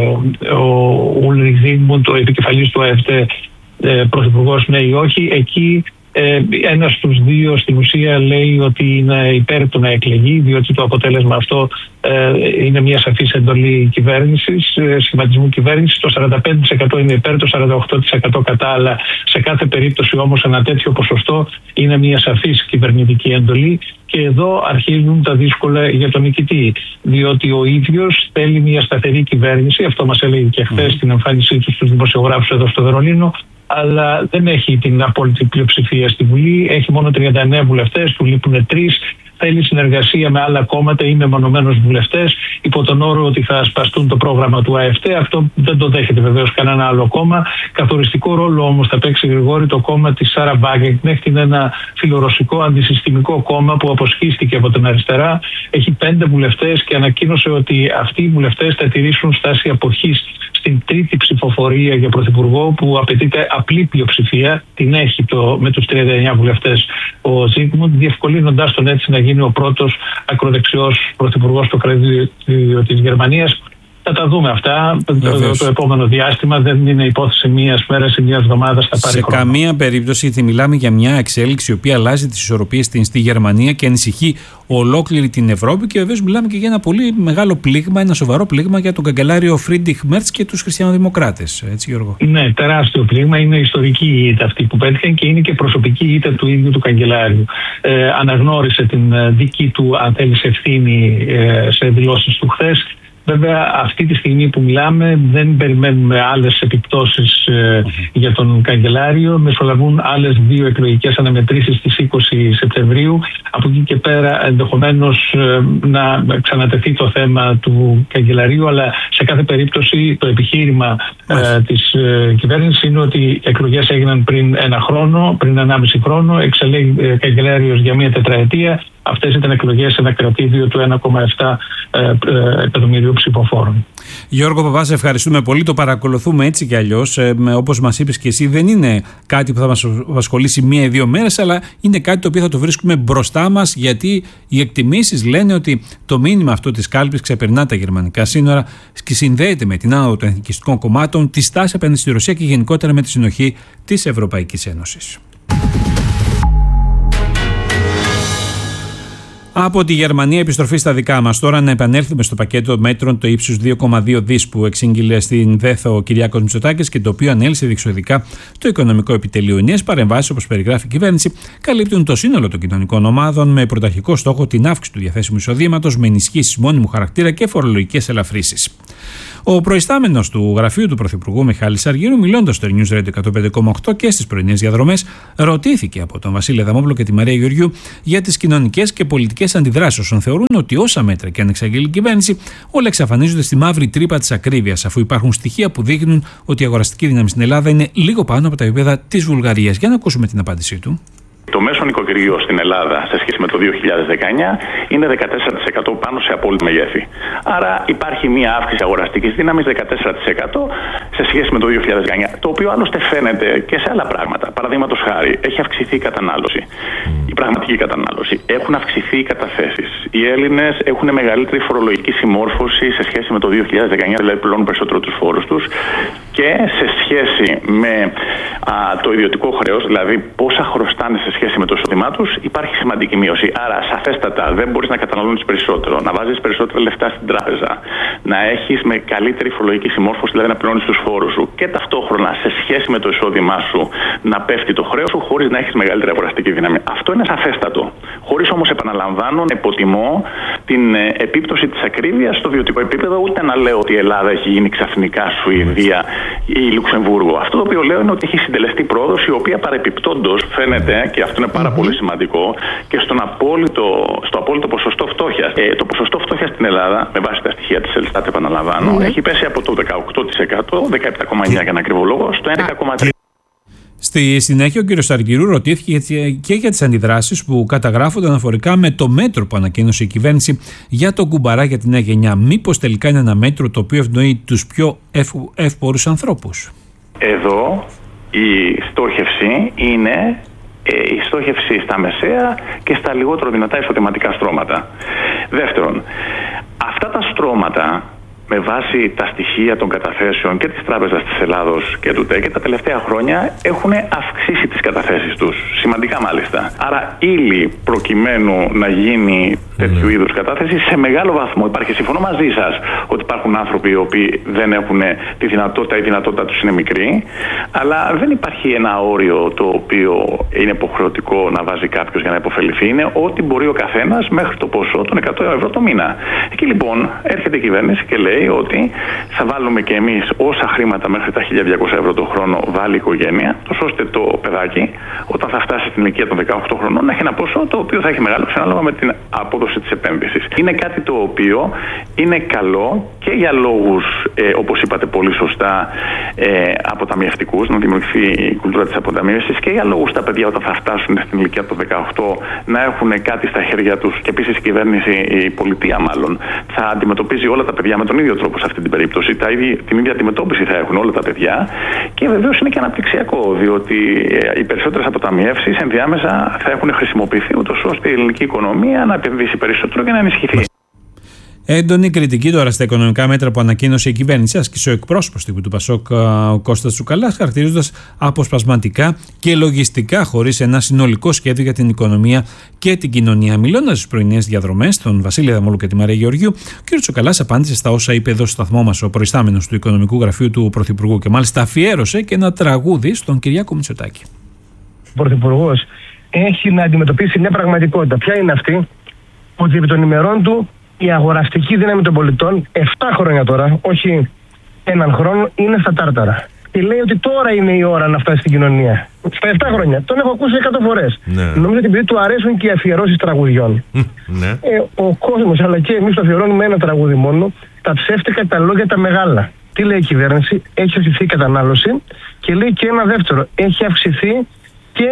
ο Ulrich Zygmunt, ο επικεφαλής του AfD, ε, πρωθυπουργός, ναι ή όχι, εκεί Ε, ένας στους δύο στην ουσία λέει ότι είναι υπέρ του να εκλεγεί, διότι το αποτέλεσμα αυτό ε, είναι μια σαφής εντολή κυβέρνησης, ε, σχηματισμού κυβέρνησης. Το σαράντα πέντε τοις εκατό είναι υπέρ, το σαράντα οκτώ τοις εκατό κατά, αλλά σε κάθε περίπτωση όμως ένα τέτοιο ποσοστό είναι μια σαφής κυβερνητική εντολή. Και εδώ αρχίζουν τα δύσκολα για τον νικητή, διότι ο ίδιος θέλει μια σταθερή κυβέρνηση, αυτό μας έλεγε και χθες στην εμφάνισή του στους δημοσιογράφους εδώ στο Βερολίνο, αλλά δεν έχει την απόλυτη πλειοψηφία στη Βουλή, έχει μόνο τριάντα εννέα βουλευτές, του λείπουν τρεις. Θέλει συνεργασία με άλλα κόμματα ή με μονομένους βουλευτές, υπό τον όρο ότι θα ασπαστούν το πρόγραμμα του AfD. Αυτό δεν το δέχεται βεβαίως κανένα άλλο κόμμα. Καθοριστικό ρόλο όμως θα παίξει, Γρηγόρη, το κόμμα της Σάρα Βάγκενκνεχτ. Είναι ένα φιλορωσικό αντισυστημικό κόμμα που αποσχίστηκε από την αριστερά. Έχει πέντε βουλευτές και ανακοίνωσε ότι αυτοί οι βουλευτές θα τηρήσουν στάση αποχής στην τρίτη ψηφοφορία για πρωθυπουργό, που απαιτείται απλή πλειοψηφία. Την έχει το, με τους τριάντα εννέα βουλευτές ο Ζίγμουντ, διευκολύνοντας τον έτσι να γίνει ο πρώτος ακροδεξιός πρωθυπουργός στο κρατήδιο της Γερμανίας. Θα τα δούμε αυτά το, το επόμενο διάστημα. Δεν είναι υπόθεση μίας μέρας ή μίας εβδομάδας. Θα πάρει σε χρόνο. καμία περίπτωση, γιατί μιλάμε για μια εξέλιξη η οποία αλλάζει τις ισορροπίες στην, στη Γερμανία και ανησυχεί ολόκληρη την Ευρώπη. Και βεβαίως μιλάμε και για ένα πολύ μεγάλο πλήγμα, ένα σοβαρό πλήγμα για τον καγκελάριο Φρίντριχ Μέρτς και τους χριστιανοδημοκράτες. Έτσι, Γιώργο. Ναι, τεράστιο πλήγμα. Είναι ιστορική ήττα αυτή που πέτυχαν και είναι και προσωπική ήττα του ίδιου του καγκελάριου. Ε, αναγνώρισε την δική του, αν θέλεις, ευθύνη ε, σε δηλώσεις του χθες. Βέβαια, αυτή τη στιγμή που μιλάμε δεν περιμένουμε άλλες επιπτώσεις ε, mm-hmm. για τον καγκελάριο. Μεσολαβούν άλλες δύο εκλογικές αναμετρήσεις στις είκοσι Σεπτεμβρίου. Από εκεί και πέρα ενδεχομένως ε, να ξανατεθεί το θέμα του καγκελαρίου, αλλά σε κάθε περίπτωση το επιχείρημα ε, της ε, κυβέρνησης είναι ότι οι εκλογές έγιναν πριν ένα χρόνο, πριν ενάμιση χρόνο, εξελέγει ε, καγκελάριος για μία τετραετία. Αυτές ήταν εκλογές σε ένα κρατήδιο του ένα κόμμα επτά εκατομμυρίου ψηφοφόρων. Γιώργο Παπά, σε ευχαριστούμε πολύ. Το παρακολουθούμε έτσι κι αλλιώς. Ε, όπως μας είπες και εσύ, δεν είναι κάτι που θα μας απασχολήσει μία ή δύο μέρες, αλλά είναι κάτι το οποίο θα το βρίσκουμε μπροστά μας, γιατί οι εκτιμήσεις λένε ότι το μήνυμα αυτό της κάλπης ξεπερνά τα γερμανικά σύνορα και συνδέεται με την άνοδο των εθνικιστικών κομμάτων, τη στάση απέναντι στη Ρωσία και γενικότερα με τη συνοχή της Ευρωπαϊκής Ένωσης. Από τη Γερμανία, επιστροφή στα δικά μας. Τώρα να επανέλθουμε στο πακέτο μέτρων το ύψους δύο κόμμα δύο δισεκατομμύρια που εξήγηλε στην ΔΕΘ ο Κυριάκος Μητσοτάκης και το οποίο ανέλησε διεξοδικά το οικονομικό επιτελείο. Οι νέες παρεμβάσεις, όπως περιγράφει η κυβέρνηση, καλύπτουν το σύνολο των κοινωνικών ομάδων με πρωταρχικό στόχο την αύξηση του διαθέσιμου εισοδήματος με ενισχύσεις μόνιμου χαρακτήρα και φορολογικές ελαφρύσεις. Ο προϊστάμενος του γραφείου του Πρωθυπουργού Μιχάλης Αργύρου, μιλώντας στο News Radio εκατόν πέντε κόμμα οκτώ και στις πρωινές διαδρομές, ρωτήθηκε από τον Βασίλη Αδαμόπουλο και τη Μαρία Γεωργιού για τις κοινωνικές και πολιτικές αντιδράσεις, όσων θεωρούν ότι όσα μέτρα και αν εξαγγείλει η κυβέρνηση, όλα εξαφανίζονται στη μαύρη τρύπα της ακρίβειας, αφού υπάρχουν στοιχεία που δείχνουν ότι η αγοραστική δύναμη στην Ελλάδα είναι λίγο πάνω από τα επίπεδα της Βουλγαρίας. Για να ακούσουμε την απάντησή του. Το μέσο νοικοκυριό στην Ελλάδα σε σχέση με το δύο χιλιάδες δεκαεννιά είναι δεκατέσσερα τοις εκατό πάνω σε απόλυτη μεγέθη. Άρα υπάρχει μια αύξηση αγοραστικής δύναμης δεκατέσσερα τοις εκατό σε σχέση με το δύο χιλιάδες δεκαεννιά. Το οποίο άλλωστε φαίνεται και σε άλλα πράγματα. Παραδείγματος χάρη, έχει αυξηθεί η κατανάλωση, η πραγματική κατανάλωση. Έχουν αυξηθεί οι καταθέσεις. Οι Έλληνες έχουν μεγαλύτερη φορολογική συμμόρφωση σε σχέση με το δύο χιλιάδες δεκαεννιά, δηλαδή πληρώνουν περισσότερο τους φόρους τους. Και σε σχέση με α, το ιδιωτικό χρέος, δηλαδή πόσα χρωστάνε σε σχέση με το εισόδημά τους, υπάρχει σημαντική μείωση. Άρα, σαφέστατα, δεν μπορείς να καταναλώνεις περισσότερο, να βάζεις περισσότερα λεφτά στην τράπεζα, να έχεις με καλύτερη φορολογική συμμόρφωση, δηλαδή να πληρώνεις τους φόρους σου και ταυτόχρονα σε σχέση με το εισόδημά σου να πέφτει το χρέος σου χωρίς να έχεις μεγαλύτερη αγοραστική δύναμη. Αυτό είναι σαφέστατο. Χωρίς όμως, επαναλαμβάνω, να υποτιμώ την ε, επίπτωση της ακρίβειας στο βιωτικό επίπεδο, ούτε να λέω ότι η Ελλάδα έχει γίνει ξαφνικά Σουηδία ή Λουξεμβούργο. Αυτό το οποίο λέω είναι ότι έχει συντελεστεί πρόοδος, η οποία παρεπιπτόντως φαίνεται, και αυτό είναι πάρα mm-hmm. πολύ σημαντικό, και στον απόλυτο, στο απόλυτο ποσοστό φτώχειας. Ε, το ποσοστό φτώχειας στην Ελλάδα, με βάση τα στοιχεία της Ελστάτ, επαναλαμβάνω, mm-hmm. έχει πέσει από το δεκαοκτώ τοις εκατό, δεκαεπτά κόμμα εννιά για να ακριβολόγω, στο έντεκα κόμμα τρία τοις εκατό. Στη συνέχεια, ο κ. Αργυρού ρωτήθηκε και για τις αντιδράσεις που καταγράφονται αναφορικά με το μέτρο που ανακοίνωσε η κυβέρνηση για το κουμπαρά για τη νέα γενιά. Μήπως τελικά είναι ένα μέτρο το οποίο ευνοεί τους πιο εύπορους ανθρώπους? Εδώ η στόχευση είναι η στόχευση στα μεσαία και στα λιγότερο δυνατά εισοδηματικά στρώματα. Δεύτερον, αυτά τα στρώματα, με βάση τα στοιχεία των καταθέσεων και της Τράπεζας της Ελλάδος και του ΤΕΚ, τα τελευταία χρόνια έχουν αυξήσει τις καταθέσεις τους, σημαντικά μάλιστα. Άρα ύλη προκειμένου να γίνει τέτοιου είδους κατάθεση σε μεγάλο βαθμό υπάρχει. Συμφωνώ μαζί σας ότι υπάρχουν άνθρωποι οι οποίοι δεν έχουν τη δυνατότητα, η δυνατότητα τους είναι μικρή, αλλά δεν υπάρχει ένα όριο το οποίο είναι υποχρεωτικό να βάζει κάποιος για να υποφεληθεί. Είναι ότι μπορεί ο καθένας μέχρι το ποσό των εκατό ευρώ το μήνα. Εκεί λοιπόν έρχεται η κυβέρνηση και λέει ότι θα βάλουμε και εμείς όσα χρήματα μέχρι τα χίλια διακόσια ευρώ το χρόνο βάλει η οικογένεια, τόσο ώστε το παιδάκι όταν θα φτάσει στην ηλικία των δεκαοκτώ χρονών να έχει ένα ποσό το οποίο θα έχει μεγάλο ανάλογα με την απόδοση της επένδυσης. Είναι κάτι το οποίο είναι καλό και για λόγους, ε, όπως είπατε πολύ σωστά, ε, αποταμιευτικούς, να δημιουργηθεί η κουλτούρα της αποταμίευσης, και για λόγους τα παιδιά όταν θα φτάσουν στην ηλικία των δεκαοκτώ να έχουν κάτι στα χέρια τους, και επίσης η κυβέρνηση, η πολιτεία μάλλον, θα αντιμετωπίζει όλα τα παιδιά με τον ίδιο τρόπο σε αυτή την περίπτωση. Τα ίδια, την ίδια αντιμετώπιση θα έχουν όλα τα παιδιά, και βεβαίως είναι και αναπτυξιακό, διότι οι περισσότερες αποταμιεύσεις ενδιάμεσα θα έχουν χρησιμοποιηθεί ούτως ώστε η ελληνική οικονομία να επενδύσει περισσότερο και να ενισχυθεί. Έντονη κριτική τώρα στα οικονομικά μέτρα που ανακοίνωσε η κυβέρνηση άσκησε ο εκπρόσωπος του Πασόκ, ο Κώστας Τσουκαλάς, χαρακτηρίζοντας αποσπασματικά και λογιστικά χωρίς ένα συνολικό σχέδιο για την οικονομία και την κοινωνία. Μιλώντας στις πρωινές διαδρομές, τον Βασίλη Αδαμόπουλο και τη Μαρία Γεωργιού, ο κ. Τσουκαλάς απάντησε στα όσα είπε εδώ στο σταθμό μας ο προϊστάμενος του Οικονομικού Γραφείου του Πρωθυπουργού, και μάλιστα αφιέρωσε και ένα τραγούδι στον Κυριάκο Μητσοτάκη. Ο Πρωθυπουργός έχει να αντιμετωπίσει μια πραγματικότητα. Ποια είναι αυτή? Ότι επί των ημερών του η αγοραστική δύναμη των πολιτών, επτά χρόνια τώρα, όχι έναν χρόνο, είναι στα τάρταρα. Και λέει ότι τώρα είναι η ώρα να φτάσει στην κοινωνία. Στα επτά χρόνια. Τον έχω ακούσει εκατό φορές. Ναι. Νομίζω ότι επειδή του αρέσουν και οι αφιερώσεις τραγουδιών. Ναι. Ε, ο κόσμος, αλλά και εμείς το αφιερώνουμε ένα τραγούδι μόνο, τα ψεύτικα τα λόγια τα μεγάλα. Τι λέει η κυβέρνηση? Έχει αυξηθεί η κατανάλωση, και λέει και ένα δεύτερο. Έχει αυξηθεί και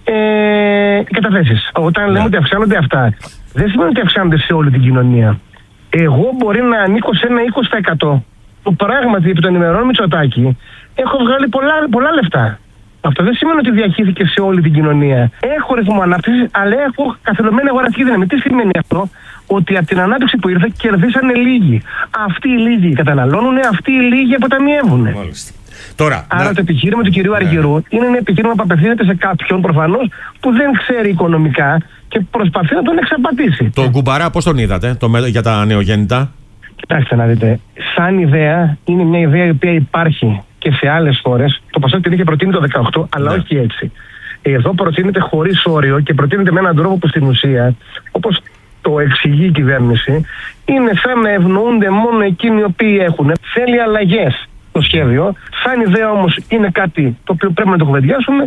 ε, οι καταθέσεις. Όταν ναι. λέμε ότι αυξάνονται αυτά, δεν σημαίνει ότι αυξάνονται σε όλη την κοινωνία. Εγώ μπορεί να ανήκω σε ένα είκοσι τοις εκατό που πράγματι επί των ημερών Μητσοτάκη έχω βγάλει πολλά, πολλά λεφτά. Αυτό δεν σημαίνει ότι διαχύθηκε σε όλη την κοινωνία. Έχω ρυθμό ανάπτυξης, αλλά έχω καθυλωμένη αγοραστική δύναμη. Τι σημαίνει αυτό? Ότι από την ανάπτυξη που ήρθε κερδίσανε λίγοι. Αυτοί οι λίγοι καταναλώνουν, αυτοί οι λίγοι αποταμιεύουν. Μάλιστα. Τώρα, Άρα να... το επιχείρημα του κυρίου Αργυρού ναι. είναι ένα επιχείρημα που απευθύνεται σε κάποιον προφανώς που δεν ξέρει οικονομικά και προσπαθεί να τον εξαπατήσει. Τον Κουμπαρά πώς τον είδατε το, για τα νεογέννητα? Κοιτάξτε να δείτε, σαν ιδέα είναι μια ιδέα η οποία υπάρχει και σε άλλες χώρες. Το Πασόκ την είχε προτείνει το δεκαοκτώ, αλλά ναι. όχι έτσι. Εδώ προτείνεται χωρίς όριο και προτείνεται με έναν τρόπο που στην ουσία, όπως το εξηγεί η κυβέρνηση, είναι σαν να ευνοούνται μόνο εκείνοι οι οποίοι έχουν. Θέλει αλλαγές το σχέδιο. Σαν ιδέα όμως είναι κάτι το οποίο πρέπει να το κουβεντιάσουμε.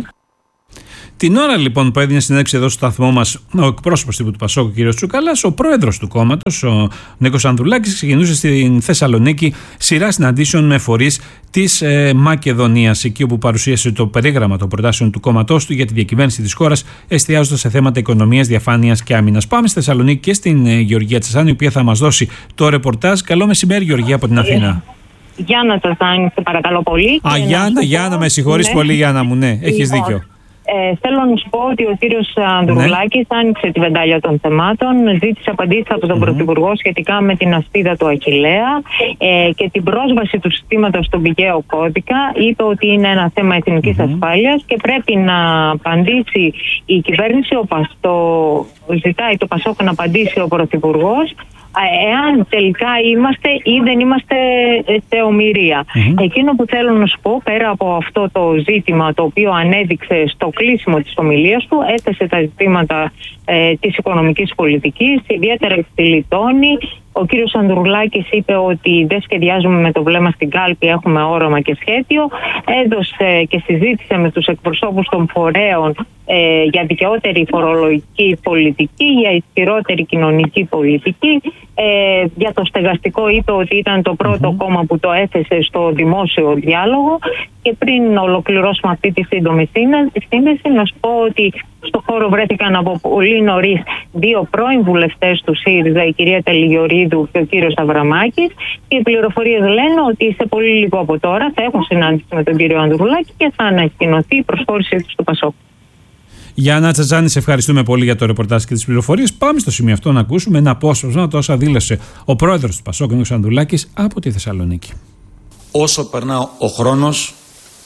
Την ώρα λοιπόν που έδινε συνέντευξη εδώ στο σταθμό μας ο εκπρόσωπος τύπου του Πασόκ, ο κ. Τσουκαλάς, ο πρόεδρος του κόμματος, ο Νίκος Ανδρουλάκης, ξεκινούσε στην Θεσσαλονίκη σειρά συναντήσεων με φορείς της ε, Μακεδονίας, εκεί όπου παρουσίασε το περίγραμμα των προτάσεων του κόμματός του για τη διακυβέρνηση της χώρας, εστιάζοντας σε θέματα οικονομίας, διαφάνειας και άμυνας. Πάμε στη Θεσσαλονίκη και στην ε, Γεωργία Τσεσάνη, η οποία θα μας δώσει το ρεπορτάζ. Καλό μεσημέρι, Γεωργία, από την Αθήνα. Γιάννα Τσεσάνη, σε παρακαλώ πολύ. Α, Γιάννα, Γιάννα, με συγχωρείς ναι. πολύ, Γιάννα μου, ναι, έχεις λοιπόν. δίκιο. Ε, θέλω να σου πω ότι ο κύριος Ανδρουλάκης ναι. άνοιξε τη βεντάλια των θεμάτων, ζήτησε απαντήσεις από τον mm-hmm. Πρωθυπουργό σχετικά με την ασπίδα του Αχιλλέα ε, και την πρόσβαση του συστήματος στον πηγαίο κώδικα. Είπε ότι είναι ένα θέμα εθνικής mm-hmm. ασφάλειας και πρέπει να απαντήσει η κυβέρνηση, ο Παστό, ζητάει το Πασόκ να απαντήσει ο Πρωθυπουργός εάν τελικά είμαστε ή δεν είμαστε σε ομηρία. Mm-hmm. Εκείνο που θέλω να σου πω, πέρα από αυτό το ζήτημα το οποίο ανέδειξε στο κλείσιμο της ομιλίας του, έθεσε τα ζητήματα ε, της οικονομικής πολιτικής, ιδιαίτερα στη Λιτώνη. Ο κύριος Ανδρουλάκης είπε ότι δεν σχεδιάζουμε με το βλέμμα στην κάλπη, έχουμε όραμα και σχέδιο. Έδωσε και συζήτησε με τους εκπροσώπους των φορέων ε, για δικαιότερη φορολογική πολιτική, για ισχυρότερη κοινωνική πολιτική. Ε, για το στεγαστικό είπε ότι ήταν το πρώτο mm-hmm. κόμμα που το έθεσε στο δημόσιο διάλογο. Και πριν ολοκληρώσουμε αυτή τη σύντομη σύνδεση, να σου πω ότι στο χώρο βρέθηκαν από πολύ νωρίς δύο πρώην βουλευτές του ΣΥΡΙΖΑ, η κυρία Τελιγιορίδου και ο κύριος Αβραμάκης. Και οι πληροφορίες λένε ότι σε πολύ λίγο από τώρα θα έχουν συνάντηση με τον κύριο Ανδρουλάκη και θα ανακοινωθεί η προσχώρησή του στο Πασόκ. Γιάννα Τσατζάνη, σε ευχαριστούμε πολύ για το ρεπορτάζ και τις πληροφορίες. Πάμε στο σημείο αυτό να ακούσουμε ένα απόσπασμα το όσα δήλωσε ο πρόεδρος του Πασόκ, Νίκος Ανδρουλάκης, από τη Θεσσαλονίκη. Όσο περνά ο χρόνος,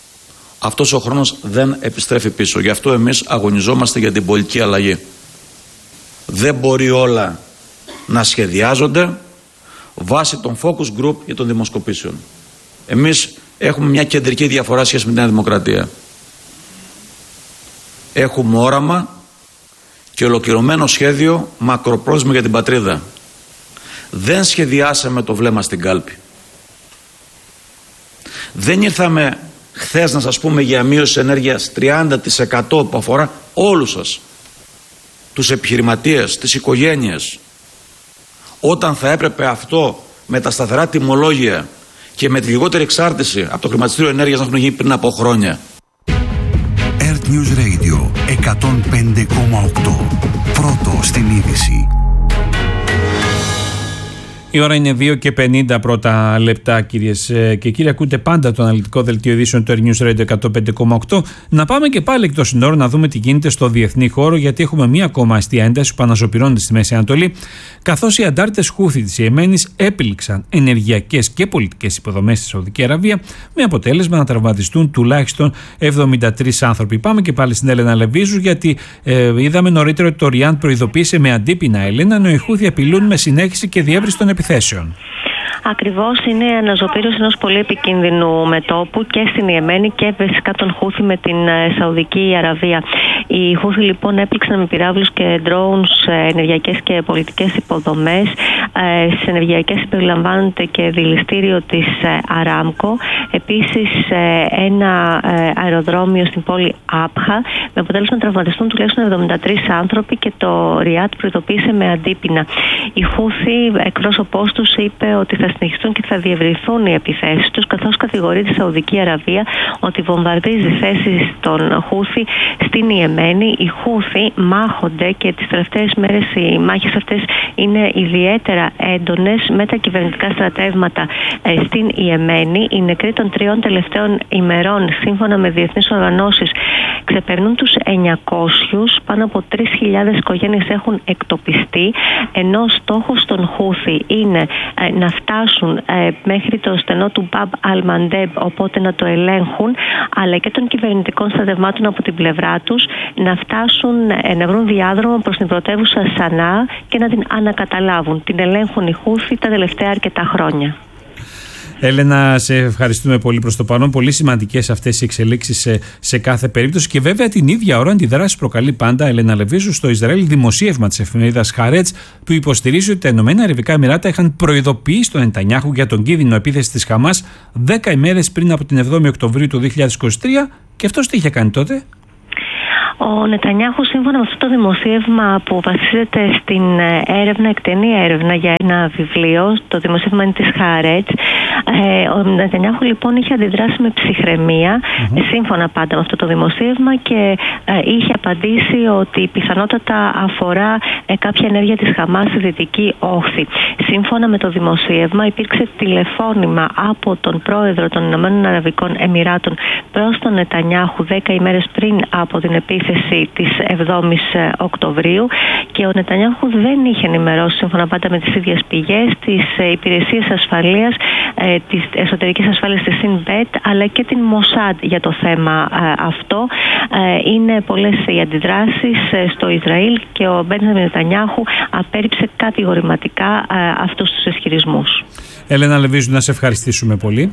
αυτός ο χρόνος δεν επιστρέφει πίσω. Γι' αυτό εμείς αγωνιζόμαστε για την πολιτική αλλαγή. Δεν μπορεί όλα να σχεδιάζονται βάσει των focus group ή των δημοσκοπήσεων. Εμείς έχουμε μια κεντρική διαφορά σχέση με την Νέα Δημοκρατία. Έχουμε όραμα και ολοκληρωμένο σχέδιο μακροπρόθεσμο για την πατρίδα. Δεν σχεδιάσαμε το βλέμμα στην κάλπη. Δεν ήρθαμε χθες να σας πούμε για μείωση ενέργειας τριάντα τοις εκατό που αφορά όλους σας, τους επιχειρηματίες, τις οικογένειες, όταν θα έπρεπε αυτό με τα σταθερά τιμολόγια και με τη λιγότερη εξάρτηση από το χρηματιστήριο ενέργειας να έχουν γίνει πριν από χρόνια. Earth News Radio εκατόν πέντε κόμμα οκτώ. Πρώτο στην είδηση. Η ώρα είναι δύο και πενήντα πρώτα λεπτά, κυρίες και κύριοι. Ακούτε πάντα το αναλυτικό δελτίο ειδήσεων του Earth News Radio εκατόν πέντε κόμμα οκτώ. Να πάμε και πάλι εκτός συνόρων να δούμε τι γίνεται στο διεθνή χώρο, γιατί έχουμε μία ακόμα αστεία ένταση που αναζωπυρώνεται στη Μέση Ανατολή, καθώς οι αντάρτες Χούθι της Ιεμένης έπληξαν ενεργειακές και πολιτικές υποδομές στη Σαουδική Αραβία, με αποτέλεσμα να τραυματιστούν τουλάχιστον εβδομήντα τρεις άνθρωποι. Πάμε και πάλι στην Έλενα Λεβίζου, γιατί ε, είδαμε νωρίτερα ότι το Ριάντ προειδοποίησε με αντίπεινα Έλενα, ενώ οι Χούθι απειλούν με συνέχιση και διεύρυνση των επιθέσεων. Ακριβώς, είναι αναζωπήρωση ενός πολύ επικίνδυνου μετώπου και στην Ιεμένη και φυσικά τον Χούθι με την Σαουδική Αραβία. Οι Χούθι λοιπόν έπληξαν με πυράβλους και drones ενεργειακές και πολιτικές υποδομές. Στις ενεργειακές περιλαμβάνονται και δηληστήριο της Αράμκο. Επίσης ένα αεροδρόμιο στην πόλη Άπχα, με αποτέλεσμα να τραυματιστούν τουλάχιστον εβδομήντα τρεις άνθρωποι, και το Ριάντ προειδοποίησε με αντίπεινα. Οι Χούθι, εκπρόσωπός τους, είπε ότι θα συνεχιστούν και θα διευρυνθούν οι επιθέσεις τους, καθώς κατηγορεί τη Σαουδική Αραβία ότι βομβαρδίζει θέσεις των Χούθι στην Ιεμένη. Οι Χούθι μάχονται και τις τελευταίες μέρες οι μάχες αυτές είναι ιδιαίτερα έντονες με τα κυβερνητικά στρατεύματα ε, στην Ιεμένη. Οι νεκροί των τριών τελευταίων ημερών, σύμφωνα με διεθνείς οργανώσεις, ξεπερνούν τους εννιακόσιους. Πάνω από τρεις χιλιάδες οικογένειες έχουν εκτοπιστεί, ενώ στόχος των Χούθι είναι ε, να φτάσουν φτάσουν ε, μέχρι το στενό του Μπαμπ Αλμαντέμπ, οπότε να το ελέγχουν, αλλά και των κυβερνητικών στρατευμάτων από την πλευρά τους να φτάσουν, ε, να βρουν διάδρομο προς την πρωτεύουσα Σανά και να την ανακαταλάβουν. Την ελέγχουν οι Χούθι τα τελευταία αρκετά χρόνια. Έλενα, σε ευχαριστούμε πολύ προς το παρόν. Πολύ σημαντικές αυτές οι εξελίξεις σε, σε κάθε περίπτωση. Και βέβαια την ίδια ώρα αντιδράσεις προκαλεί πάντα, Έλενα Λεβίζου, στο Ισραήλ δημοσίευμα της εφημερίδας Χαρέτς, που υποστηρίζει ότι τα Ηνωμένα Αραβικά Εμιράτα είχαν προειδοποιήσει τον Νετανιάχου για τον κίνδυνο επίθεση της Χαμάς δέκα ημέρες πριν από την εβδόμη Οκτωβρίου του δύο χιλιάδες είκοσι τρία. Και αυτός τι είχε κάνει τότε? Ο Νετανιάχου, σύμφωνα με αυτό το δημοσίευμα που βασίζεται στην έρευνα, εκτενή έρευνα για ένα βιβλίο, το δημοσίευμα είναι της Χάρετς, ο Νετανιάχου λοιπόν είχε αντιδράσει με ψυχραιμία, mm-hmm. σύμφωνα πάντα με αυτό το δημοσίευμα, και είχε απαντήσει ότι πιθανότατα αφορά κάποια ενέργεια της Χαμάς στη Δυτική Όχθη. Σύμφωνα με το δημοσίευμα υπήρξε τηλεφώνημα από τον πρόεδρο των Ηνωμένων Αραβικών Εμιράτων προς τον Νετανιάχου δέκα ημέρες πριν από την επίθεση της εβδόμης Οκτωβρίου, και ο Νετανιάχου δεν είχε ενημερώσει, σύμφωνα πάντα με τις ίδιες πηγές, τις υπηρεσίες ασφαλείας, της εσωτερικής ασφάλειας της Σινμπέτ, αλλά και την Μοσάντ για το θέμα αυτό. Είναι πολλές οι αντιδράσεις στο Ισραήλ και ο Μπένζαμιν Νετανιάχου απέρριψε κατηγορηματικά αυτούς τους ισχυρισμούς. Έλενα Λεβίζου, να σε ευχαριστήσουμε πολύ.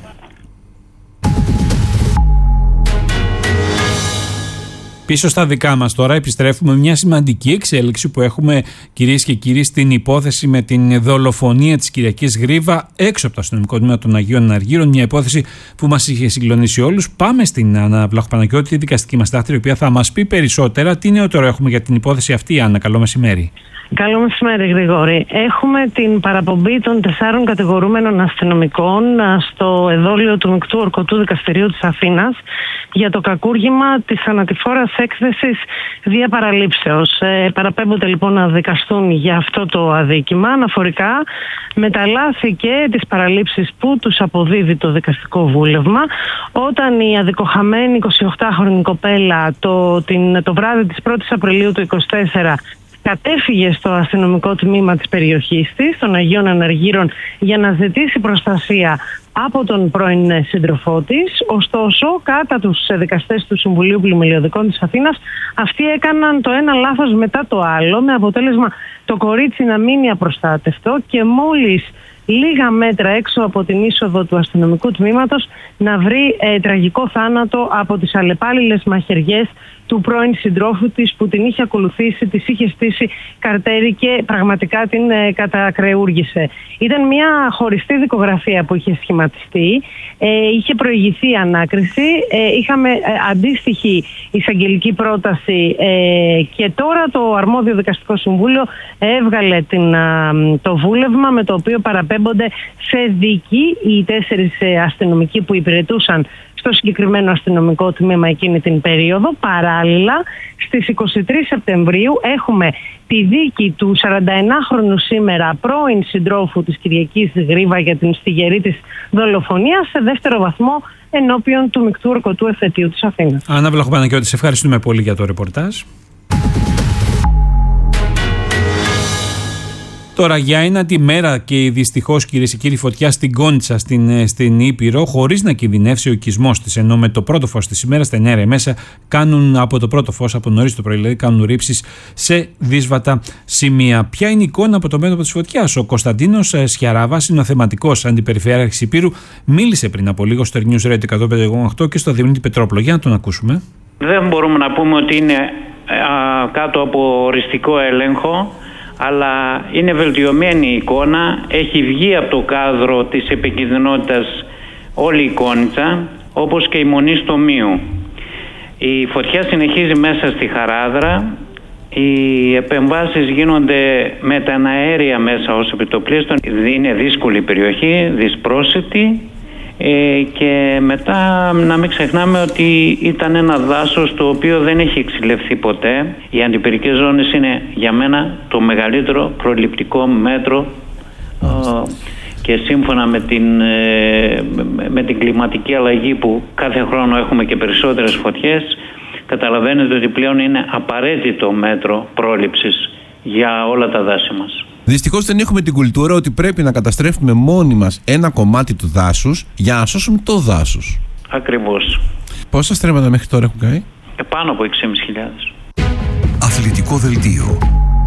Πίσω στα δικά μας τώρα επιστρέφουμε μια σημαντική εξέλιξη που έχουμε, κυρίες και κύριοι, στην υπόθεση με την δολοφονία της Κυριακής Γρίβα έξω από το αστυνομικό τμήμα των Αγίων Αργύρων. Μια υπόθεση που μας είχε συγκλονίσει όλους. Πάμε στην Άννα Βλαχοπαναγιώτη, τη δικαστική μας τάχτη, η οποία θα μας πει περισσότερα. Τι νεότερο έχουμε για την υπόθεση αυτή, Άννα? Καλό μεσημέρι. Καλό μεσημέρι, Γρηγόρη. Έχουμε την παραπομπή των τεσσάρων κατηγορούμενων αστυνομικών στο εδόλιο του Μεικτού Ορκωτού Δικαστηρίου της Αθήνας για το κακούργημα της θανατηφόρας έκθεσης βία παραλήψεως. Ε, παραπέμπονται λοιπόν να δικαστούν για αυτό το αδίκημα αναφορικά με τα λάθη και τις παραλήψεις που τους αποδίδει το δικαστικό βούλευμα, όταν η αδικοχαμένη εικοσιοκτάχρονη κοπέλα το, την, το βράδυ της πρώτης Απριλίου του είκοσι τέσσερα κατέφυγε στο αστυνομικό τμήμα της περιοχής της, των Αγίων Αναργύρων, για να ζητήσει προστασία από τον πρώην σύντροφό της. Ωστόσο, κατά τους δικαστές του Συμβουλίου Πλημμυλιωδικών της Αθήνας, αυτοί έκαναν το ένα λάθος μετά το άλλο, με αποτέλεσμα το κορίτσι να μείνει απροστάτευτο και μόλις λίγα μέτρα έξω από την είσοδο του αστυνομικού τμήματος να βρει ε, τραγικό θάνατο από τις αλλεπάλληλες μαχαιριές του πρώην συντρόφου της, που την είχε ακολουθήσει, της είχε στήσει καρτέρι και πραγματικά την ε, κατακρεούργησε. Ήταν μια χωριστή δικογραφία που είχε σχηματιστεί, ε, είχε προηγηθεί η ανάκριση, ε, είχαμε ε, αντίστοιχη εισαγγελική πρόταση ε, και τώρα το αρμόδιο δικαστικό συμβούλιο έβγαλε την, ε, το βούλευμα, με το οποίο παραπέμπονται σε δίκη οι τέσσερις ε, αστυνομικοί που υπηρετούσαν στο συγκεκριμένο αστυνομικό τμήμα εκείνη την περίοδο. Παράλληλα, στις είκοσι τρεις Σεπτεμβρίου έχουμε τη δίκη του σαρανταενάχρονου σήμερα πρώην συντρόφου της Κυριακής Γρίβα για την στιγερή της δολοφονία σε δεύτερο βαθμό ενώπιον του Μεικτού Ορκωτού Εφετείου της Αθήνας. Άννα Βλαχοπαναγιώτη, σε ευχαριστούμε πολύ για το ρεπορτάζ. Τώρα, για ένα τη μέρα και δυστυχώς, κυρίες και κύριοι, φωτιά στην Κόντσα, στην, στην Ήπειρο, χωρίς να κινδυνεύσει ο οικισμός της. Ενώ με το πρώτο φως της ημέρας, τα εννιά μέσα, κάνουν από το πρώτο φως, από νωρίς το πρωί, δηλαδή, κάνουν ρήψεις σε δύσβατα σημεία. Ποια είναι η εικόνα από το μέτωπο της φωτιάς? Ο Κωνσταντίνος Σιαράβας είναι ο θεματικός αντιπεριφερειάρχης Ηπείρου. Μίλησε πριν από λίγο στο News Radio εκατόν πέντε κόμμα οκτώ και στο Διονύτη Πετρόπουλο. Για να τον ακούσουμε. Δεν μπορούμε να πούμε ότι είναι α, κάτω από οριστικό έλεγχο, αλλά είναι βελτιωμένη η εικόνα, έχει βγει από το κάδρο της επικινδυνότητας όλη η Κόνιτσα, όπως και η Μονή στο Μίου. Η φωτιά συνεχίζει μέσα στη Χαράδρα, οι επεμβάσεις γίνονται με τα αέρια μέσα ως επιτοπλίστων, είναι δύσκολη περιοχή, δυσπρόσιτη, Ε, και μετά να μην ξεχνάμε ότι ήταν ένα δάσος το οποίο δεν έχει εξηλευθεί ποτέ. Οι αντιπυρικές ζώνες είναι για μένα το μεγαλύτερο προληπτικό μέτρο ε, και σύμφωνα με την, ε, με την κλιματική αλλαγή που κάθε χρόνο έχουμε και περισσότερες φωτιές, καταλαβαίνετε ότι πλέον είναι απαραίτητο μέτρο πρόληψης για όλα τα δάση μας. Δυστυχώς δεν έχουμε την κουλτούρα ότι πρέπει να καταστρέφουμε μόνοι μας ένα κομμάτι του δάσους για να σώσουμε το δάσος. Ακριβώς. Πόσα στρέμματα μέχρι τώρα έχουν κάνει? Ε, πάνω από έξι χιλιάδες πεντακόσια. Αθλητικό δελτίο.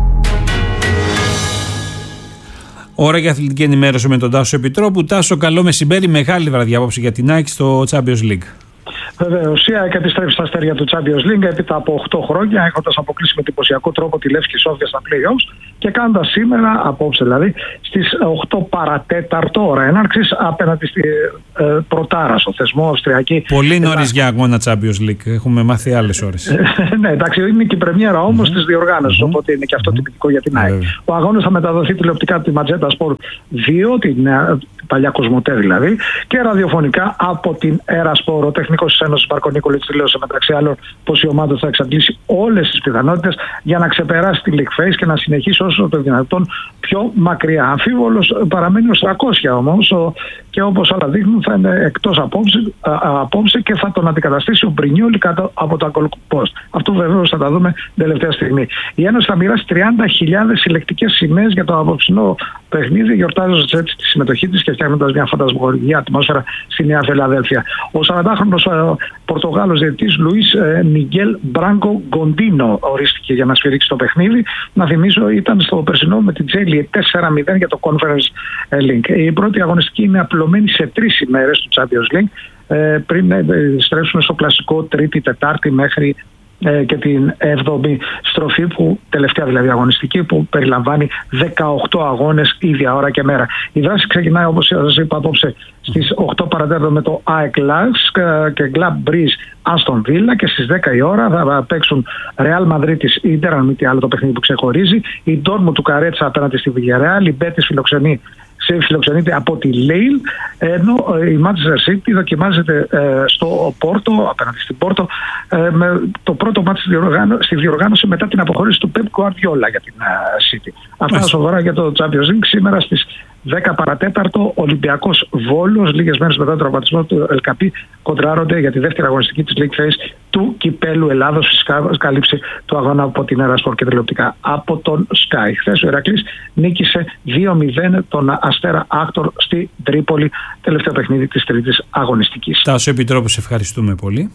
Ώρα για αθλητική ενημέρωση με τον Τάσο Επιτρόπου. Τάσο, καλό μεσημέρι. Μεγάλη βραδιά απόψε για την ΑΕΚ στο Champions League. Βεβαίως, η ΑΕΚ επιστρέφει στα αστέρια του Champions League έπειτα από οκτώ χρόνια, έχοντας αποκλείσει με εντυπωσιακό τρόπο τη Λεύσκη Σόφια στα play-offs και κάνοντας σήμερα, απόψε δηλαδή, στις οκτώ παρατέταρτο ώρα έναρξης απέναντι στη ε, Πρωτάρα, στο θεσμό Αυστριακή. Πολύ νωρίς για αγώνα Champions League. Έχουμε μάθει άλλες ώρες. Ναι, εντάξει, είναι και η πρεμιέρα όμως mm-hmm. της διοργάνωσης, mm-hmm. οπότε είναι και αυτό τυπικό για την ΑΕΚ. Mm-hmm. Ο αγώνας θα μεταδοθεί τηλεοπτικά από τη Magenta Sport δύο, την παλιά Κοσμοτέ δηλαδή, και ραδιοφωνικά από την Erasport. Ο τεχνικός της Ένωσης Μαρκο-Νίκολιτς δήλωσε μεταξύ άλλων πως η ομάδα θα εξαντλήσει όλες τις πιθανότητες για να ξεπεράσει τη League Phase και να συνεχίσει όσο το δυνατόν πιο μακριά. Αμφίβολος παραμένει ως τριακόσια όμως και όπως άλλα δείχνουν θα είναι εκτός απόψε, απόψε και θα τον αντικαταστήσει ο Μπρινιόλι κάτω από το Goal Post. Αυτό βεβαίως θα τα δούμε τελευταία στιγμή. Η Ένωση θα μοιράσει τριάντα χιλιάδες συλλεκτικές σημαίες για το απόψινό παιχνίδι, γιορτάζοντας έτσι τη συμμετοχή της και φτιάχνοντας μια φαντασμαγορική ατμόσφαιρα στη Νέα Φιλαδέλφια. Ο σαραντάχρονος Πορτογάλος διαιτητής Λουίς Μιγγέλ Μπράγκο Γκοντίνο ορίστηκε για να σφυρίξει το παιχνίδι. Να θυμίσω, ήταν στο περσινό με την Τζέλιε τέσσερα μηδέν για το Conference League. Η πρώτη αγωνιστική είναι απλωμένη σε τρεις ημέρες του Champions League πριν στρέψουν στο κλασικό Τρίτη, Τετάρτη μέχρι και την έβδομη στροφή, που τελευταία δηλαδή αγωνιστική, που περιλαμβάνει δεκαοκτώ αγώνες ίδια ώρα και μέρα. Η δράση ξεκινάει, όπως σας είπα, απόψε στις οκτώ παρατέταρτο με το ΑΕΚ Lask και Club Breeze Aston Villa, και στις δέκα η ώρα θα παίξουν Real Madrid της Inter, αν μη τι άλλο το παιχνίδι που ξεχωρίζει, η Dortmund του Καρέτσα απέναντι στη Villarreal, η Betis φιλοξενεί φιλοξενείται από τη Λέιλ, ενώ η Manchester City δοκιμάζεται ε, στο Πόρτο, απέναντι στην Πόρτο, ε, με το πρώτο μάτι στη, στη διοργάνωση μετά την αποχώρηση του Pep Guardiola για την uh, City. Αυτά σοβαρά για το Champions League. Σήμερα στις δέκα παρατέταρτο, Ολυμπιακός Βόλος, λίγες μέρες μετά τον τραυματισμό του Ελκαπή, κοντράρονται για τη δεύτερη αγωνιστική της League Phase του Κυπέλου Ελλάδος, φυσικά κάλυψη του αγώνα από την Erasport και τηλεοπτικά από τον Sky. Χθες ο Ηρακλής νίκησε δύο μηδέν τον Αστέρα Άκτορ στη Τρίπολη, τελευταίο παιχνίδι της τρίτης αγωνιστικής. Τάσο Επιτρόπου, σε ευχαριστούμε πολύ.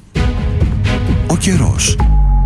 Ο καιρός.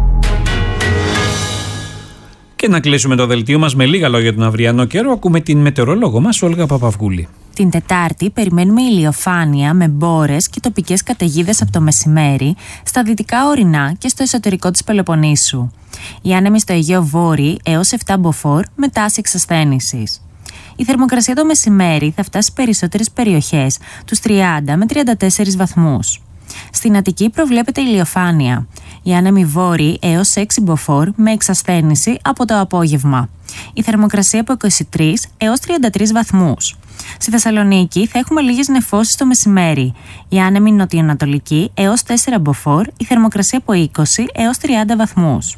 Και να κλείσουμε το δελτίο μας με λίγα λόγια τον αυριανό καιρό. Ακούμε την μετεωρολόγο μας, Όλγα Παπαυγούλη. Την Τετάρτη περιμένουμε ηλιοφάνεια με μπόρες και τοπικές καταιγίδες από το μεσημέρι στα δυτικά ορεινά και στο εσωτερικό της Πελοποννήσου. Οι άνεμοι στο Αιγαίο Βόρειο έως επτά μποφόρ με τάση εξασθένησης. Η θερμοκρασία το μεσημέρι θα φτάσει σε περισσότερες περιοχές τους τριάντα με τριάντα τέσσερις βαθμούς. Στην Αττική προβλέπεται ηλιοφάνεια. Οι άνεμοι βόρειοι έως έξι μποφόρ με εξασθένηση από το απόγευμα. Η θερμοκρασία από είκοσι τρεις έως τριάντα τρεις βαθμούς. Στη Θεσσαλονίκη θα έχουμε λίγες νεφώσεις το μεσημέρι. Οι άνεμοι νοτιοανατολικοί έως τέσσερα μποφόρ, η θερμοκρασία από είκοσι έως τριάντα βαθμούς.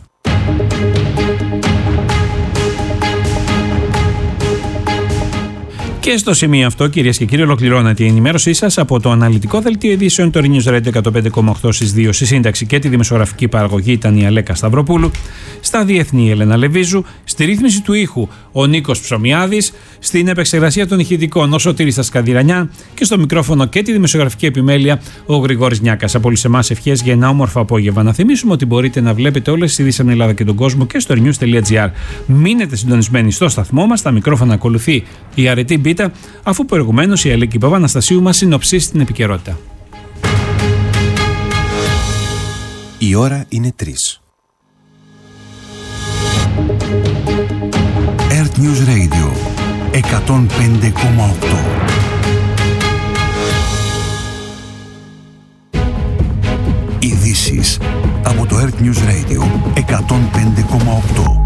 Και στο σημείο αυτό, κυρίες και κύριοι, ολοκληρώνεται η ενημέρωσή σας από το αναλυτικό δελτίο ειδήσεων του News Radio εκατόν πέντε κόμμα οκτώ στις δύο. Στη σύνταξη και τη δημοσιογραφική παραγωγή ήταν η Αλέκα Σταυροπούλου. Στα διεθνή η Ελένα Λεβίζου. Στη ρύθμιση του ήχου ο Νίκος Ψωμιάδης. Στην επεξεργασία των ηχητικών ο Σωτήρης Τασκαδηρανιά. Και στο μικρόφωνο και τη δημοσιογραφική επιμέλεια ο Γρηγόρης Νιάκας. Από όλους εμάς ευχές για ένα όμορφο απόγευμα. Να θυμίσουμε ότι μπορείτε να βλέπετε όλες τις ειδήσεις από την Ελλάδα και τον κόσμο και στο news τελεία gr. Μείνετε συντονισμένοι στο σταθμό μας. Τα μικρόφωνα ακολουθεί η αρετή Μπίτα, αφού προηγουμένως η Αλέκη Παπαναστασίου μας συνοψίσει την επικαιρότητα. Η ώρα είναι τρεις. Earth News Radio εκατόν πέντε κόμμα οκτώ. Ειδήσεις από το Earth News Radio εκατόν πέντε κόμμα οκτώ.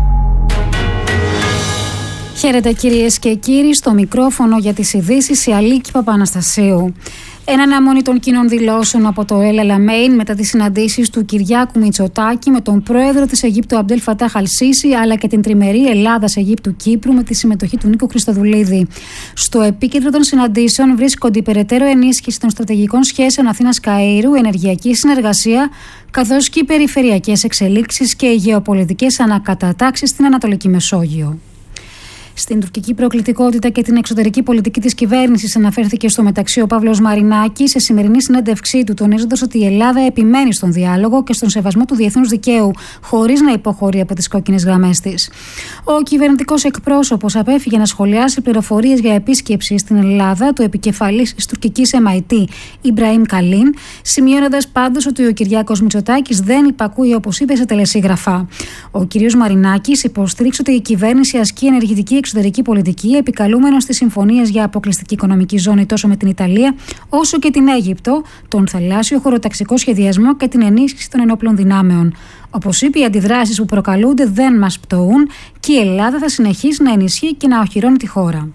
Χαίρετε κυρίες και κύριοι, στο μικρόφωνο για τις ειδήσεις η Αλίκη Παπαναστασίου. Εν αναμονή των κοινών δηλώσεων από το El Alamein μετά τις συναντήσεις του Κυριάκου Μητσοτάκη με τον πρόεδρο της Αιγύπτου Αμπτέλ Φατάχ Αλ-Σίσι, αλλά και την τριμερή Ελλάδας-Αιγύπτου-Κύπρου με τη συμμετοχή του Νίκου Χριστοδουλίδη. Στο επίκεντρο των συναντήσεων βρίσκονται η περαιτέρω ενίσχυση των στρατηγικών σχέσεων Αθήνας-Καΐρου, ενεργειακή συνεργασία, καθώς και οι περιφερειακές εξελίξεις και οι γεωπολιτικές ανακατατάξεις στην Ανατολική Μεσόγειο. Στην τουρκική προκλητικότητα και την εξωτερική πολιτική της κυβέρνησης αναφέρθηκε στο μεταξύ ο Παύλος Μαρινάκης σε σημερινή συνέντευξή του, τονίζοντας ότι η Ελλάδα επιμένει στον διάλογο και στον σεβασμό του διεθνούς δικαίου, χωρίς να υποχωρεί από τις κόκκινες γραμμές της. Ο κυβερνητικός εκπρόσωπος απέφυγε να σχολιάσει πληροφορίες για επίσκεψη στην Ελλάδα του επικεφαλής της τουρκικής εμ άι τι, Ιμπραήμ Καλίν, σημειώνοντας πάντως ότι ο Κυριάκος Μητσοτάκης δεν υπακούει, όπως είπε, σε τελεσίγραφα. Ο κ. Μαρινάκης υποστήριξε ότι η κυβέρνηση ασκεί ενεργητική εξωτερική πολιτική, επικαλούμενος στις συμφωνίες για αποκλειστική οικονομική ζώνη τόσο με την Ιταλία όσο και την Αίγυπτο, τον θαλάσσιο χωροταξικό σχεδιασμό και την ενίσχυση των ενόπλων δυνάμεων. Όπως είπε, οι αντιδράσεις που προκαλούνται δεν μας πτωούν και η Ελλάδα θα συνεχίσει να ενισχύει και να οχυρώνει τη χώρα.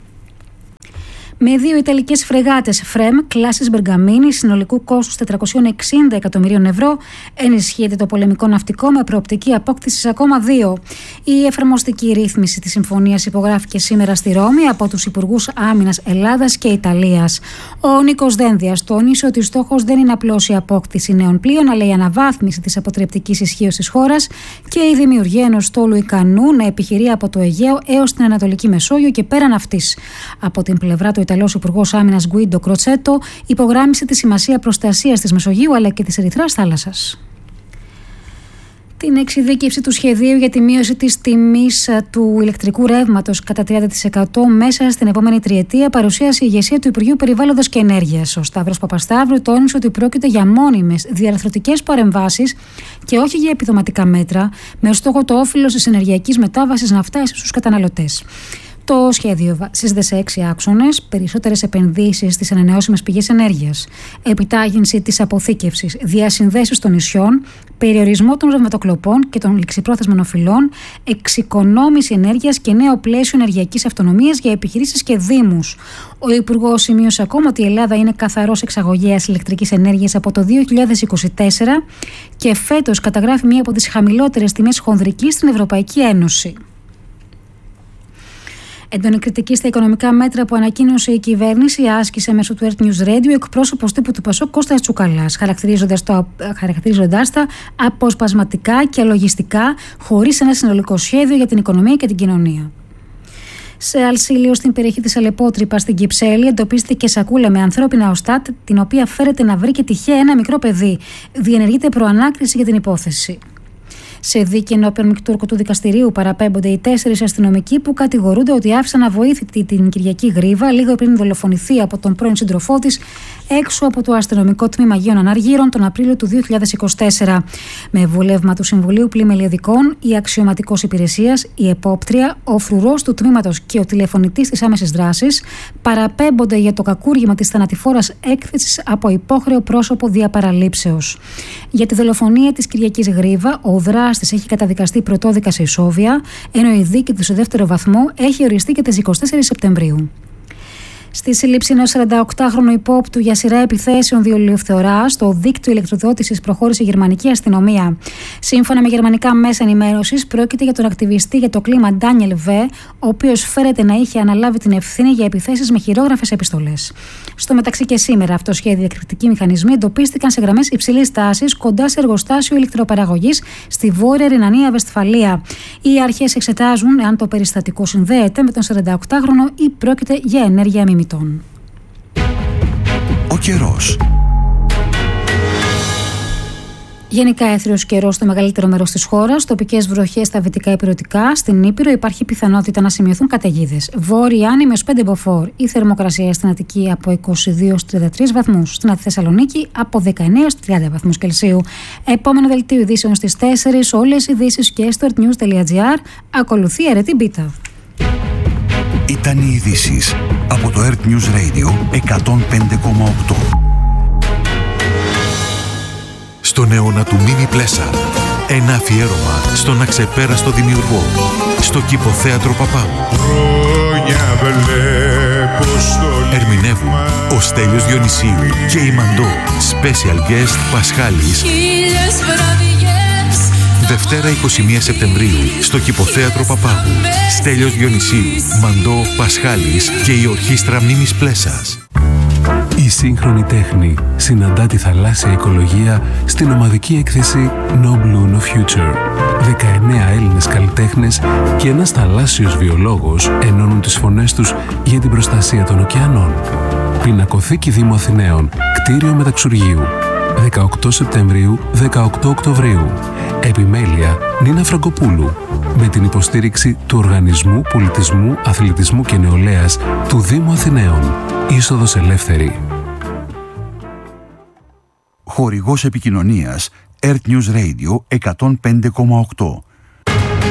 Με δύο ιταλικές φρεγάτες Φρέμ, κλάσης Μπεργαμίνη, συνολικού κόστους τετρακόσια εξήντα εκατομμυρίων ευρώ, ενισχύεται το πολεμικό ναυτικό με προοπτική απόκτησης ακόμα δύο. Η εφαρμοστική ρύθμιση της συμφωνίας υπογράφηκε σήμερα στη Ρώμη από τους Υπουργούς Άμυνας Ελλάδας και Ιταλίας. Ο Νίκος Δένδιας τόνισε ότι στόχος δεν είναι απλώς η απόκτηση νέων πλοίων, αλλά η αναβάθμιση της αποτρεπτικής ισχύως της χώρας και η δημιουργία ενός στόλου ικανού να επιχειρεί από το Αιγαίο έως την Ανατολική Μεσόγειο και πέραν αυτής. Από την πλευρά του Ιταλός Υπουργός Άμυνας Γκουίντο Κροτσέτο υπογράμμισε τη σημασία προστασίας της Μεσογείου αλλά και της Ερυθράς θάλασσας. Την εξειδίκευση του σχεδίου για τη μείωση της τιμής του ηλεκτρικού ρεύματος κατά τριάντα τοις εκατό μέσα στην επόμενη τριετία παρουσίασε η ηγεσία του Υπουργείου Περιβάλλοντος και Ενέργειας. Ο Σταύρος Παπασταύρου τόνισε ότι πρόκειται για μόνιμες διαρθρωτικές παρεμβάσεις και όχι για επιδοματικά μέτρα, με στόχο το όφελος της ενεργειακής μετάβασης να φτάσει στους καταναλωτές. Το σχέδιο βασίζεται σε έξι άξονες: περισσότερες επενδύσεις στις ανανεώσιμες πηγές ενέργειας, επιτάχυνση της αποθήκευσης, διασυνδέσεις των νησιών, περιορισμό των ρευματοκλοπών και των ληξιπρόθεσμων οφειλών, εξοικονόμηση ενέργειας και νέο πλαίσιο ενεργειακής αυτονομίας για επιχειρήσεις και δήμους. Ο Υπουργός σημείωσε ακόμα ότι η Ελλάδα είναι καθαρός εξαγωγέας ηλεκτρικής ενέργειας από το δύο χιλιάδες είκοσι τέσσερα και φέτος καταγράφει μία από τις χαμηλότερες τιμές χονδρικής στην Ευρωπαϊκή Ένωση. Έντονη κριτική στα οικονομικά μέτρα που ανακοίνωσε η κυβέρνηση άσκησε μέσω του Earth News Radio εκπρόσωπος τύπου του Πασόκ Κώστας Τσουκαλάς, χαρακτηρίζοντας, το, χαρακτηρίζοντας τα αποσπασματικά και λογιστικά, χωρίς ένα συνολικό σχέδιο για την οικονομία και την κοινωνία. Σε Αλσίλιο, στην περιοχή της Αλεπότρυπας, στην Κυψέλη, εντοπίστηκε σακούλα με ανθρώπινα οστά, την οποία φέρεται να βρει και τυχαία ένα μικρό παιδί. Διενεργείται προανάκριση για την υπόθεση. Σε δίκη ενώπιον μεικτού ορκωτού δικαστηρίου παραπέμπονται οι τέσσερις αστυνομικοί που κατηγορούνται ότι άφησαν αβοήθητη την Κυριακή Γρίβα λίγο πριν δολοφονηθεί από τον πρώην σύντροφό της έξω από το αστυνομικό τμήμα Αγίων Αναργύρων τον Απρίλιο του δύο χιλιάδες είκοσι τέσσερα. Με βούλευμα του Συμβουλίου Πλημελιωδικών, η αξιωματικός υπηρεσίας, η επόπτρια, ο φρουρός του τμήματος και ο τηλεφωνητής της άμεσης δράσης παραπέμπονται για το κακούργημα της θανατηφόρας έκθεσης από υπόχρεο πρόσωπο διαπαραλήψεως. Για τη δολοφονία της Κυριακής Γρίβα, ο δράστης έχει καταδικαστεί πρωτόδικα σε ισόβια, ενώ η δίκη του σε δεύτερο βαθμό έχει οριστεί και τις εικοστή τέταρτη Σεπτεμβρίου. Στη σύλληψη ενός σαρανταοκτάχρονου υπόπτου για σειρά επιθέσεων διολιοφθορά στο δίκτυο ηλεκτροδότησης προχώρησε η γερμανική αστυνομία. Σύμφωνα με γερμανικά μέσα ενημέρωσης, πρόκειται για τον ακτιβιστή για το κλίμα Ντάνιελ Βε, ο οποίος φέρεται να είχε αναλάβει την ευθύνη για επιθέσεις με χειρόγραφες επιστολές. Στο μεταξύ και σήμερα, αυτοσχέδιοι εκρηκτικοί μηχανισμοί εντοπίστηκαν σε γραμμές υψηλής τάσης κοντά σε εργοστάσιο ηλεκτροπαραγωγής στη Βόρεια Ρινανία-Βεσφαλία. Οι αρχές εξετάζουν εάν το περιστατικό συνδέεται με τον σαρανταοκτάχρονο ή πρόκειται για ενέργεια μιμητών. Ο καιρός. Γενικά έθριος καιρός στο μεγαλύτερο μέρος της χώρας, τοπικές βροχές στα δυτικά ηπειρωτικά. Στην Ήπειρο υπάρχει πιθανότητα να σημειωθούν καταιγίδες. Βόρεια Άνη με πέντε μποφόρ. Η θερμοκρασία στην Αττική από είκοσι δύο έως τριάντα τρεις βαθμούς. Στην Θεσσαλονίκη από δεκαεννέα έως τριάντα βαθμούς Κελσίου. Επόμενο δελτίο ειδήσεων στις τέσσερις. Όλες οι ειδήσεις και στο artnews.gr. Ακολουθεί αιρετή μπίτα. Ήταν οι ειδήσεις από το Earth News Radio εκατόν πέντε κόμμα οκτώ. Στον αιώνα του Μίνι Πλέσαρ, ένα αφιέρωμα στον αξεπέραστο δημιουργό, στο Κηποθέατρο Παπάγου. Ερμηνεύουν ο Στέλιος Διονυσίου και η Μαντώ, special guest Πασχάλης. Δευτέρα εικοστή πρώτη Σεπτεμβρίου στο Κηποθέατρο Παπάγου. Στέλιος Διονυσίου, Μαντώ, Πασχάλης και η Ορχήστρα Μίμης Πλέσας. Η σύγχρονη τέχνη συναντά τη θαλάσσια οικολογία στην ομαδική έκθεση No Blue No Future. δεκαεννέα Έλληνες καλλιτέχνες και ένας θαλάσσιος βιολόγος ενώνουν τις φωνές τους για την προστασία των ωκεανών. Πινακοθήκη Δήμου Αθηναίων, κτίριο Μεταξουργείου. δεκαοκτώ Σεπτεμβρίου, δεκαοκτώ Οκτωβρίου. Επιμέλεια Νίνα Φραγκοπούλου. Με την υποστήριξη του Οργανισμού Πολιτισμού, Αθλητισμού και Νεολαίας του Δήμου Αθηναίων. Είσοδος ελεύθερη. Χορηγός επικοινωνίας Earth News Radio εκατόν πέντε κόμμα οκτώ.